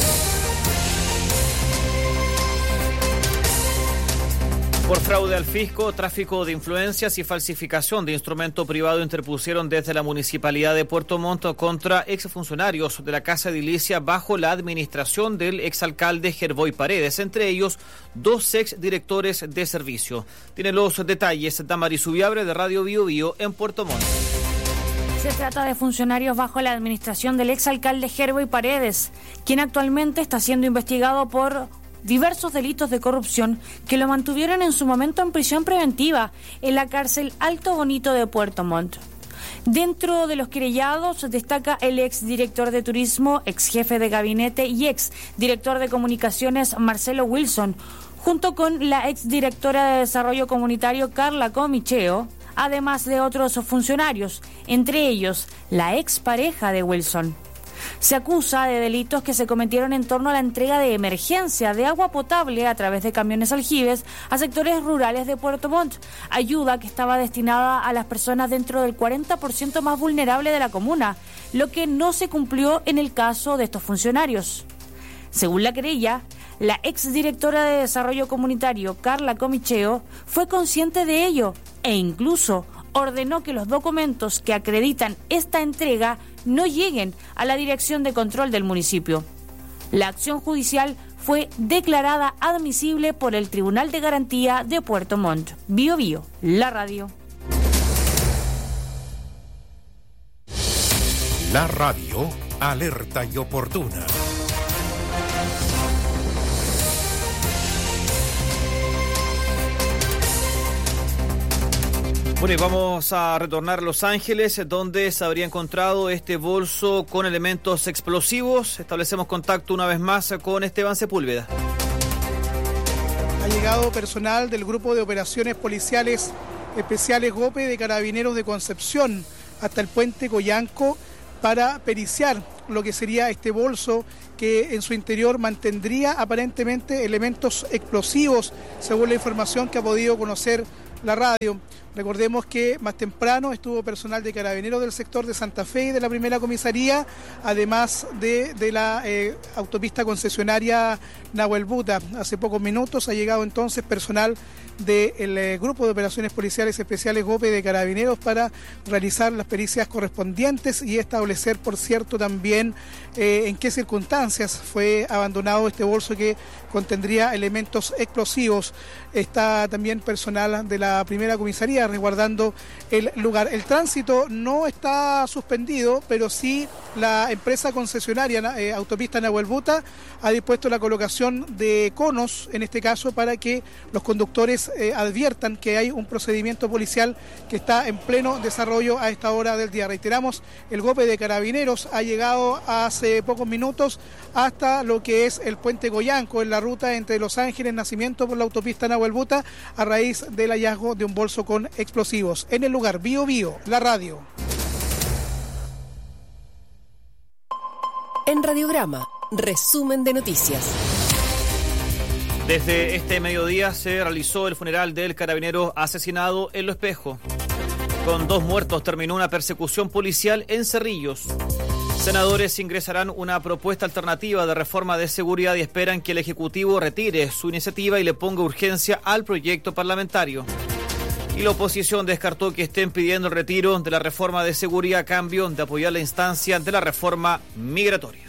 Por fraude al fisco, tráfico de influencias y falsificación de instrumento privado interpusieron desde la Municipalidad de Puerto Montt contra exfuncionarios de la Casa Edilicia bajo la administración del exalcalde Gerboy Paredes, entre ellos 2 exdirectores de servicio. Tiene los detalles Damaris Ubiabre de Radio Biobío en Puerto Montt. Se trata de funcionarios bajo la administración del exalcalde Gerboy Paredes, quien actualmente está siendo investigado por diversos delitos de corrupción que lo mantuvieron en su momento en prisión preventiva en la cárcel Alto Bonito de Puerto Montt. Dentro de los querellados destaca el exdirector de turismo, exjefe de gabinete y exdirector de comunicaciones Marcelo Wilson, junto con la exdirectora de desarrollo comunitario Carla Comicheo, además de otros funcionarios, entre ellos la expareja de Wilson. Se acusa de delitos que se cometieron en torno a la entrega de emergencia de agua potable a través de camiones aljibes a sectores rurales de Puerto Montt, ayuda que estaba destinada a las personas dentro del 40% más vulnerable de la comuna, lo que no se cumplió en el caso de estos funcionarios. Según la querella, La exdirectora de Desarrollo Comunitario, Carla Comicheo, fue consciente de ello e incluso ordenó que los documentos que acreditan esta entrega no lleguen a la Dirección de Control del municipio. La acción judicial fue declarada admisible por el Tribunal de Garantía de Puerto Montt. Bio Bio, la radio. La radio, alerta y oportuna. Bueno, y vamos a retornar a Los Ángeles, donde se habría encontrado este bolso con elementos explosivos. Establecemos contacto una vez más con Esteban Sepúlveda. Ha llegado personal del Grupo de Operaciones Policiales Especiales GOPE de Carabineros de Concepción hasta el puente Coyanco para periciar lo que sería este bolso que en su interior mantendría aparentemente elementos explosivos, según la información que ha podido conocer la radio. Recordemos que más temprano estuvo personal de Carabineros del sector de Santa Fe y de la primera comisaría, además de la autopista concesionaria Nahuel Buta. Hace pocos minutos ha llegado entonces personal del Grupo de Operaciones Policiales Especiales GOPE de Carabineros para realizar las pericias correspondientes y establecer, por cierto, también en qué circunstancias fue abandonado este bolso que contendría elementos explosivos. Está también personal de la primera comisaría resguardando el lugar. El tránsito no está suspendido, pero sí la empresa concesionaria Autopista Nahuel Buta ha dispuesto la colocación de conos, en este caso, para que los conductores adviertan que hay un procedimiento policial que está en pleno desarrollo a esta hora del día. Reiteramos, el GOPE de Carabineros ha llegado hace pocos minutos hasta lo que es el puente Coyanco, en la ruta entre Los Ángeles, Nacimiento, por la autopista Nahuel Buta, a raíz del hallazgo de un bolso con explosivos. En el lugar, Bio Bio, la radio. En Radiograma, resumen de noticias. Desde este mediodía se realizó el funeral del carabinero asesinado en Lo Espejo. Con 2 muertos terminó una persecución policial en Cerrillos. Senadores ingresarán una propuesta alternativa de reforma de seguridad y esperan que el Ejecutivo retire su iniciativa y le ponga urgencia al proyecto parlamentario. Y la oposición descartó que estén pidiendo el retiro de la reforma de seguridad a cambio de apoyar la instancia de la reforma migratoria.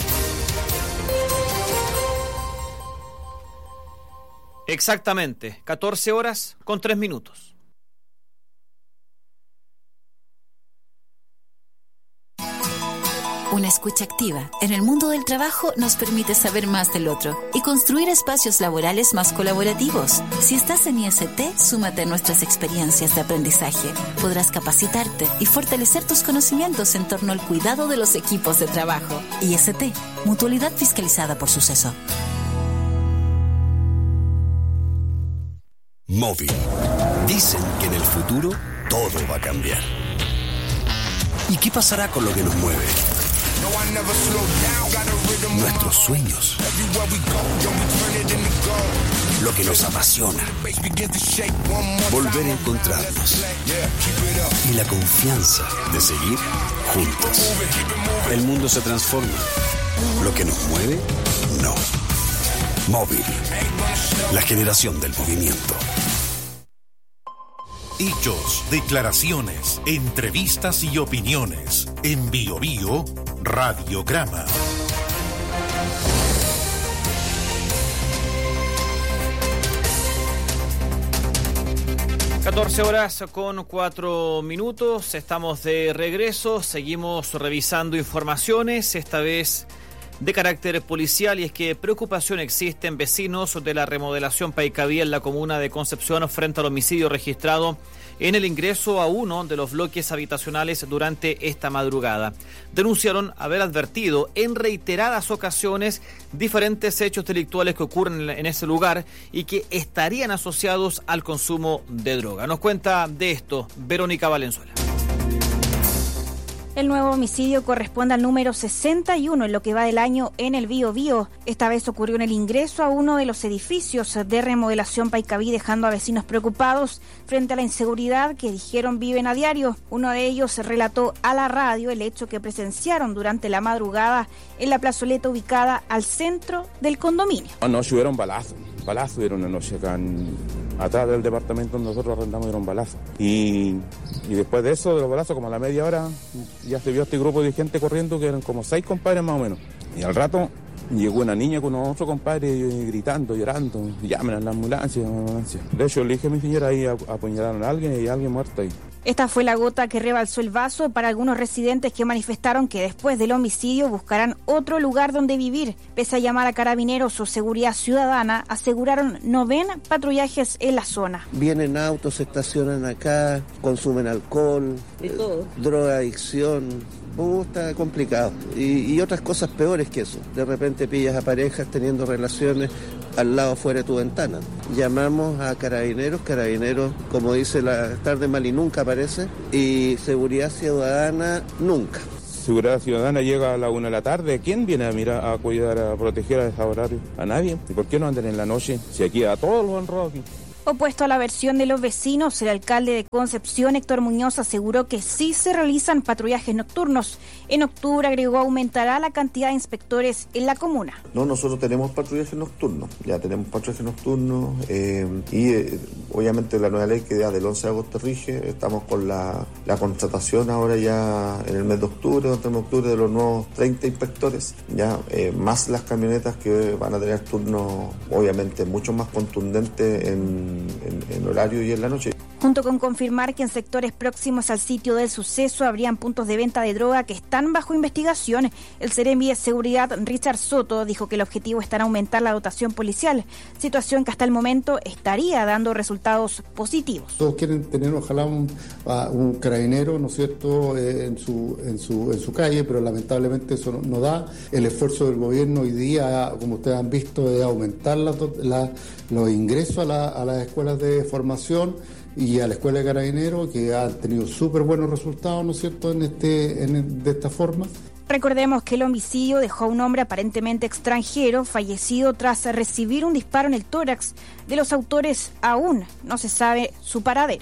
Exactamente, 14:03. Una escucha activa en el mundo del trabajo nos permite saber más del otro y construir espacios laborales más colaborativos. Si estás en IST, súmate a nuestras experiencias de aprendizaje. Podrás capacitarte y fortalecer tus conocimientos en torno al cuidado de los equipos de trabajo. IST, Mutualidad Fiscalizada por Suceso. Móvil. Dicen que en el futuro todo va a cambiar. ¿Y qué pasará con lo que nos mueve? Nuestros sueños. Lo que nos apasiona. Volver a encontrarnos. Y la confianza de seguir juntos. El mundo se transforma. Lo que nos mueve, no. Móvil. La generación del movimiento. Hechos, declaraciones, entrevistas y opiniones. En Bio Bio, Radiograma. (14:04). Estamos de regreso. Seguimos revisando informaciones, esta vez de carácter policial, y es que preocupación existe en vecinos de la remodelación Paicavía en la comuna de Concepción frente al homicidio registrado en el ingreso a uno de los bloques habitacionales durante esta madrugada. Denunciaron haber advertido en reiteradas ocasiones diferentes hechos delictuales que ocurren en ese lugar y que estarían asociados al consumo de droga. Nos cuenta de esto Verónica Valenzuela. El nuevo homicidio corresponde al número 61 en lo que va del año en el Biobío. Esta vez ocurrió en el ingreso a uno de los edificios de remodelación Paicaví, dejando a vecinos preocupados frente a la inseguridad que dijeron viven a diario. Uno de ellos relató a la radio el hecho que presenciaron durante la madrugada en la plazoleta ubicada al centro del condominio. Anoche hubieron balazos hubieron anoche acá atrás del departamento donde nosotros arrendamos, hubieron balazos. Y después de eso, de los balazos, como a la media hora, ya se vio este grupo de gente corriendo, que eran como 6 compadres más o menos. Y al rato llegó una niña con otro compadre gritando, llorando, llamen a la ambulancia. De hecho, le dije a mi señora ahí, apuñalaron a alguien y hay alguien muerto ahí. Esta fue la gota que rebalsó el vaso para algunos residentes que manifestaron que después del homicidio buscarán otro lugar donde vivir. Pese a llamar a carabineros o seguridad ciudadana, aseguraron no ven patrullajes en la zona. Vienen autos, se estacionan acá, consumen alcohol, drogadicción. Está complicado. Y otras cosas peores que eso. De repente pillas a parejas teniendo relaciones al lado fuera de tu ventana. Llamamos a carabineros, como dice la tarde Mali, nunca aparece, y seguridad ciudadana nunca. Seguridad ciudadana llega a la 1 de la tarde. ¿Quién viene a mirar, a cuidar, a proteger a ese horario? A nadie. ¿Y por qué no andan en la noche? Si aquí a todos los han robado aquí. Opuesto a la versión de los vecinos, el alcalde de Concepción, Héctor Muñoz, aseguró que sí se realizan patrullajes nocturnos. En octubre, agregó, aumentará la cantidad de inspectores en la comuna. No, nosotros tenemos patrullajes nocturnos, obviamente la nueva ley que ya del 11 de agosto rige, estamos con la contratación ahora ya en el mes de octubre, de los nuevos 30 inspectores, ya más las camionetas que van a tener turnos obviamente mucho más contundentes en horario y en la noche. Junto con confirmar que en sectores próximos al sitio del suceso habrían puntos de venta de droga que están bajo investigación, el Seremi de Seguridad, Richard Soto, dijo que el objetivo está en aumentar la dotación policial, situación que hasta el momento estaría dando resultados positivos. Todos quieren tener ojalá un carabinero, ¿no es cierto?, en su calle, pero lamentablemente eso no da. El esfuerzo del gobierno hoy día, como ustedes han visto, es aumentar los ingresos a las escuelas de formación y a la Escuela de Carabineros, que han tenido súper buenos resultados, ¿no es cierto?, de esta forma. Recordemos que el homicidio dejó a un hombre aparentemente extranjero fallecido tras recibir un disparo en el tórax. De los autores aún no se sabe su paradero.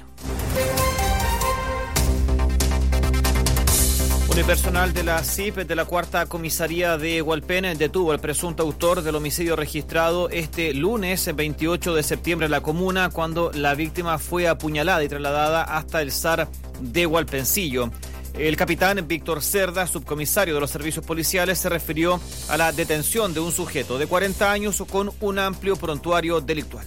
Unipersonal de la CIP de la Cuarta Comisaría de Hualpén detuvo al presunto autor del homicidio registrado este lunes 28 de septiembre en la comuna, cuando la víctima fue apuñalada y trasladada hasta el SAR de Hualpencillo. El capitán Víctor Cerda, subcomisario de los servicios policiales, se refirió a la detención de un sujeto de 40 años con un amplio prontuario delictual.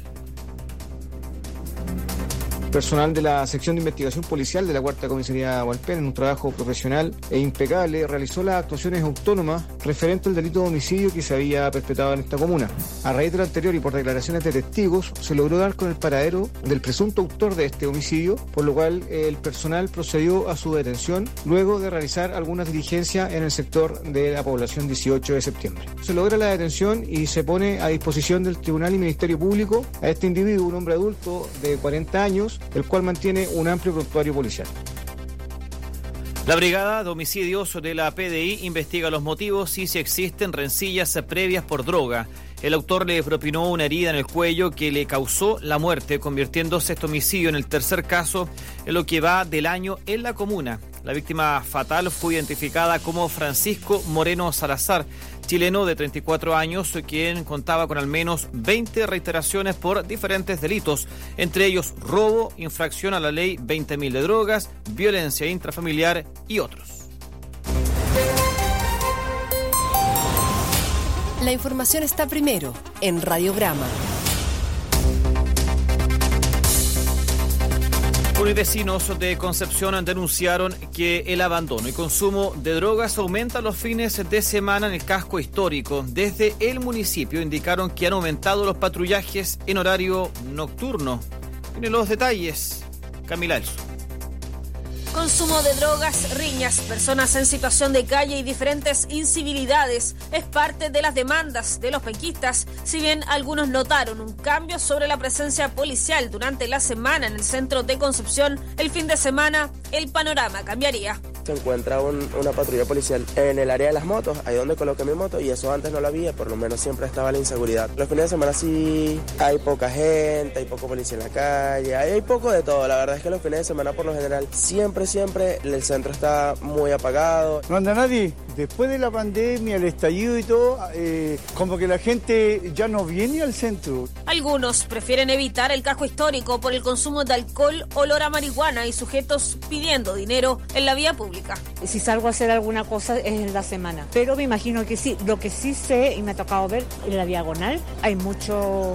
Personal de la sección de investigación policial de la Cuarta Comisaría de Hualpén, en un trabajo profesional e impecable, realizó las actuaciones autónomas referente al delito de homicidio que se había perpetrado en esta comuna. A raíz de lo anterior y por declaraciones de testigos, se logró dar con el paradero del presunto autor de este homicidio, por lo cual el personal procedió a su detención luego de realizar algunas diligencias en el sector de la población 18 de septiembre. Se logra la detención y se pone a disposición del Tribunal y Ministerio Público a este individuo, un hombre adulto de 40 años, el cual mantiene un amplio prontuario policial. La Brigada de Homicidios de la PDI investiga los motivos y si existen rencillas previas por droga. El autor le propinó una herida en el cuello que le causó la muerte, convirtiéndose este homicidio en el tercer caso en lo que va del año en la comuna. La víctima fatal fue identificada como Francisco Moreno Salazar, chileno de 34 años, quien contaba con al menos 20 reiteraciones por diferentes delitos, entre ellos robo, infracción a la ley 20.000 de drogas, violencia intrafamiliar y otros. La información está primero en Radiograma. Vecinos de Concepción denunciaron que el abandono y consumo de drogas aumenta los fines de semana en el casco histórico. Desde el municipio indicaron que han aumentado los patrullajes en horario nocturno. Tiene los detalles, Camila Elso. Consumo de drogas, riñas, personas en situación de calle y diferentes incivilidades es parte de las demandas de los penquistas. Si bien algunos notaron un cambio sobre la presencia policial durante la semana en el centro de Concepción, el fin de semana el panorama cambiaría. se encuentra una patrulla policial en el área de las motos, ahí donde coloqué mi moto, y eso antes no lo había, por lo menos siempre estaba la inseguridad. Los fines de semana sí hay poca gente, hay poco policía en la calle, hay poco de todo. La verdad es que los fines de semana por lo general siempre el centro está muy apagado. No anda nadie. Después de la pandemia, el estallido y todo, como que la gente ya no viene al centro. Algunos prefieren evitar el casco histórico por el consumo de alcohol, olor a marihuana y sujetos pidiendo dinero en la vía pública. Si salgo a hacer alguna cosa es en la semana, pero me imagino que sí. Lo que sí sé y me ha tocado ver en la diagonal, hay muchos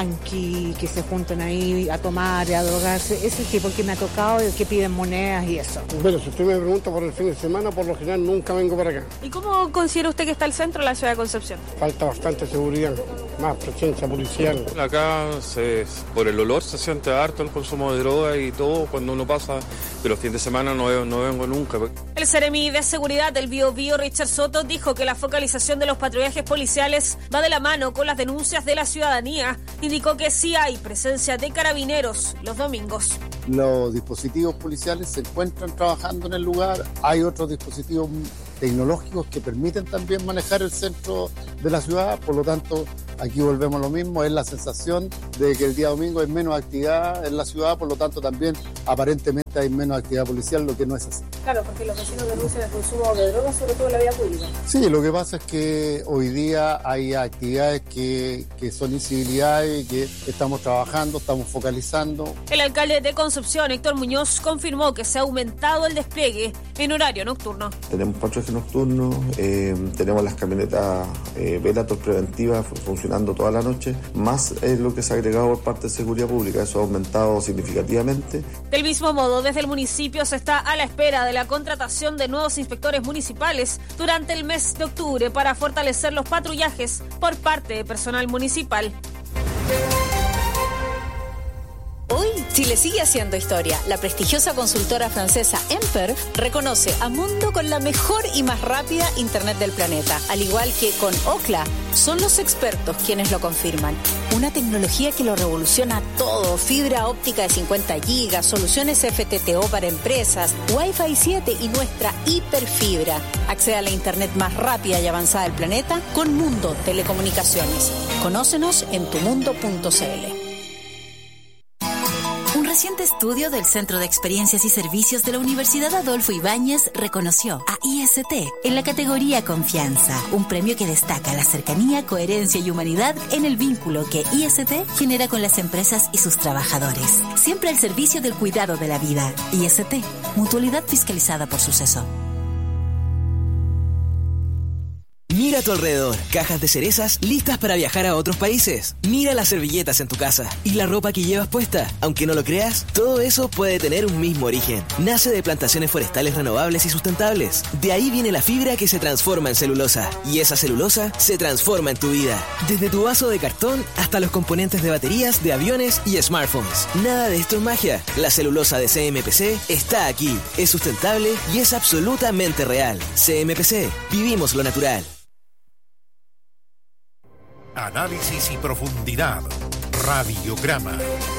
punky que se juntan ahí a tomar y a drogarse. Ese sí, porque me ha tocado el que piden monedas y eso. Bueno, si usted me pregunta por el fin de semana, por lo general nunca vengo para acá. ¿Y cómo considera usted que está el centro de la ciudad de Concepción? Falta bastante seguridad, más presencia policial. Acá por el olor se siente harto el consumo de droga y todo cuando uno pasa, pero los fines de semana no vengo nunca. El Seremi de Seguridad del Biobío, Richard Soto, dijo que la focalización de los patrullajes policiales va de la mano con las denuncias de la ciudadanía. Indicó que sí hay presencia de carabineros los domingos. Los dispositivos policiales se encuentran trabajando en el lugar, hay otros dispositivos tecnológicos que permiten también manejar el centro de la ciudad, por lo tanto aquí volvemos a lo mismo, es la sensación de que el día domingo hay menos actividad en la ciudad, por lo tanto también aparentemente hay menos actividad policial, lo que no es así. Claro, porque los vecinos denuncian el consumo de drogas, sobre todo en la vía pública. Sí, lo que pasa es que hoy día hay actividades que son incivilidades y que estamos trabajando, estamos focalizando. El alcalde de Concepción, Héctor Muñoz, confirmó que se ha aumentado el despliegue en horario nocturno. Tenemos patrullaje nocturno, tenemos las camionetas Velator preventivas funcionando toda la noche, más lo que se ha agregado por parte de Seguridad Pública, eso ha aumentado significativamente. Del mismo modo, desde el municipio se está a la espera de la contratación de nuevos inspectores municipales durante el mes de octubre para fortalecer los patrullajes por parte de personal municipal. Hoy, Chile sigue haciendo historia. La prestigiosa consultora francesa Emper reconoce a Mundo con la mejor y más rápida Internet del planeta. Al igual que con Ookla, son los expertos quienes lo confirman. Una tecnología que lo revoluciona todo. Fibra óptica de 50 gigas, soluciones FTTO para empresas, Wi-Fi 7 y nuestra hiperfibra. Accede a la Internet más rápida y avanzada del planeta con Mundo Telecomunicaciones. Conócenos en tumundo.cl. Un reciente estudio del Centro de Experiencias y Servicios de la Universidad Adolfo Ibáñez reconoció a IST en la categoría Confianza, un premio que destaca la cercanía, coherencia y humanidad en el vínculo que IST genera con las empresas y sus trabajadores. Siempre al servicio del cuidado de la vida. IST, mutualidad fiscalizada por Suceso. Mira a tu alrededor, cajas de cerezas listas para viajar a otros países. Mira las servilletas en tu casa y la ropa que llevas puesta. Aunque no lo creas, todo eso puede tener un mismo origen. Nace de plantaciones forestales renovables y sustentables. De ahí viene la fibra que se transforma en celulosa. Y esa celulosa se transforma en tu vida. Desde tu vaso de cartón hasta los componentes de baterías, de aviones y smartphones. Nada de esto es magia. La celulosa de CMPC está aquí. Es sustentable y es absolutamente real. CMPC, vivimos lo natural. Análisis y profundidad. Radiograma.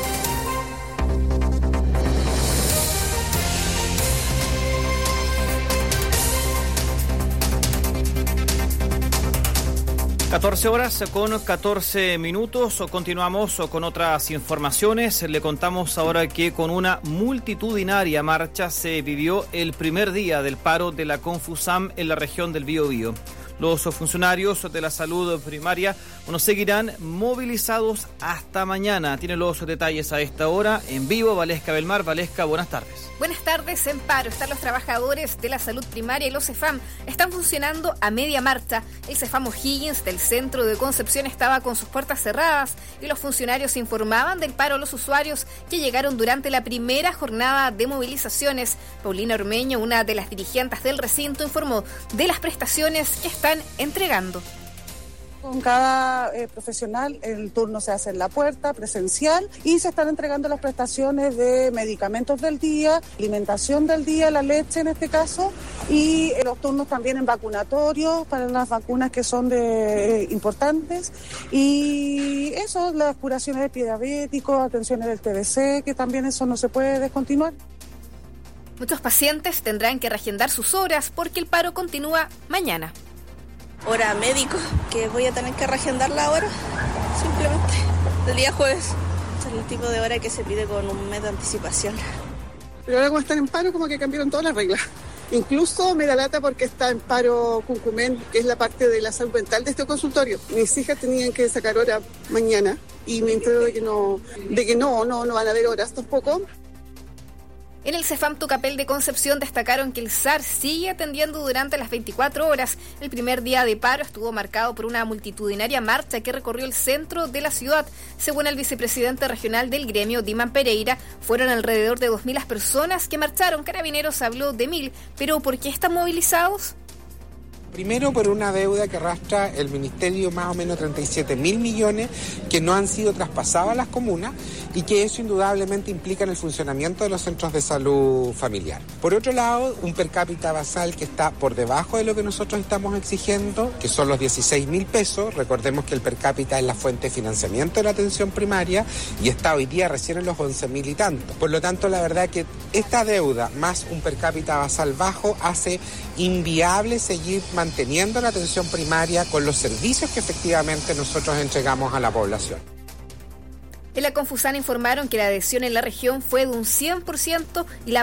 (14:14 con 14 minutos). Continuamos con otras informaciones. Le contamos ahora que con una multitudinaria marcha se vivió el primer día del paro de la Confusam en la región del Biobío. Los funcionarios de la salud primaria seguirán movilizados hasta mañana. Tiene los detalles a esta hora en vivo Valesca Belmar. Valesca, buenas tardes. Buenas tardes. En paro están los trabajadores de la salud primaria y los CEFAM. Están funcionando a media marcha. El CEFAM O'Higgins del centro de Concepción estaba con sus puertas cerradas y los funcionarios informaban del paro a los usuarios que llegaron durante la primera jornada de movilizaciones. Paulina Ormeño, una de las dirigentes del recinto, informó de las prestaciones que están entregando. Con cada profesional el turno se hace en la puerta, presencial, y se están entregando las prestaciones de medicamentos del día, alimentación del día, la leche en este caso, y los turnos también en vacunatorios para las vacunas que son importantes, y eso, las curaciones de pie diabético, atenciones del TBC, que también eso no se puede descontinuar. Muchos pacientes tendrán que reagendar sus horas porque el paro continúa mañana. Hora médico, que voy a tener que reagendarla ahora, simplemente, el día jueves. Es el tipo de hora que se pide con un mes de anticipación. Pero ahora como están en paro, como que cambiaron todas las reglas. Incluso me da lata porque está en paro Cuncumen, que es la parte de la salud mental de este consultorio. Mis hijas tenían que sacar hora mañana y me entero de que no van a haber horas tampoco. En el CEFAM Tucapel de Concepción destacaron que el SAR sigue atendiendo durante las 24 horas. El primer día de paro estuvo marcado por una multitudinaria marcha que recorrió el centro de la ciudad. Según el vicepresidente regional del gremio, Diman Pereira, fueron alrededor de 2.000 las personas que marcharon. Carabineros habló de 1.000, pero ¿por qué están movilizados? Primero por una deuda que arrastra el Ministerio, más o menos 37.000 millones, que no han sido traspasados a las comunas y que eso indudablemente implica en el funcionamiento de los centros de salud familiar. Por otro lado, un per cápita basal que está por debajo de lo que nosotros estamos exigiendo, que son los 16.000 pesos. Recordemos que el per cápita es la fuente de financiamiento de la atención primaria y está hoy día recién en los 11.000 y tanto. Por lo tanto, la verdad que esta deuda más un per cápita basal bajo hace inviable seguir manteniendo la atención primaria con los servicios que efectivamente nosotros entregamos a la población. En la Confusan informaron que la adhesión en la región fue de un 100% y la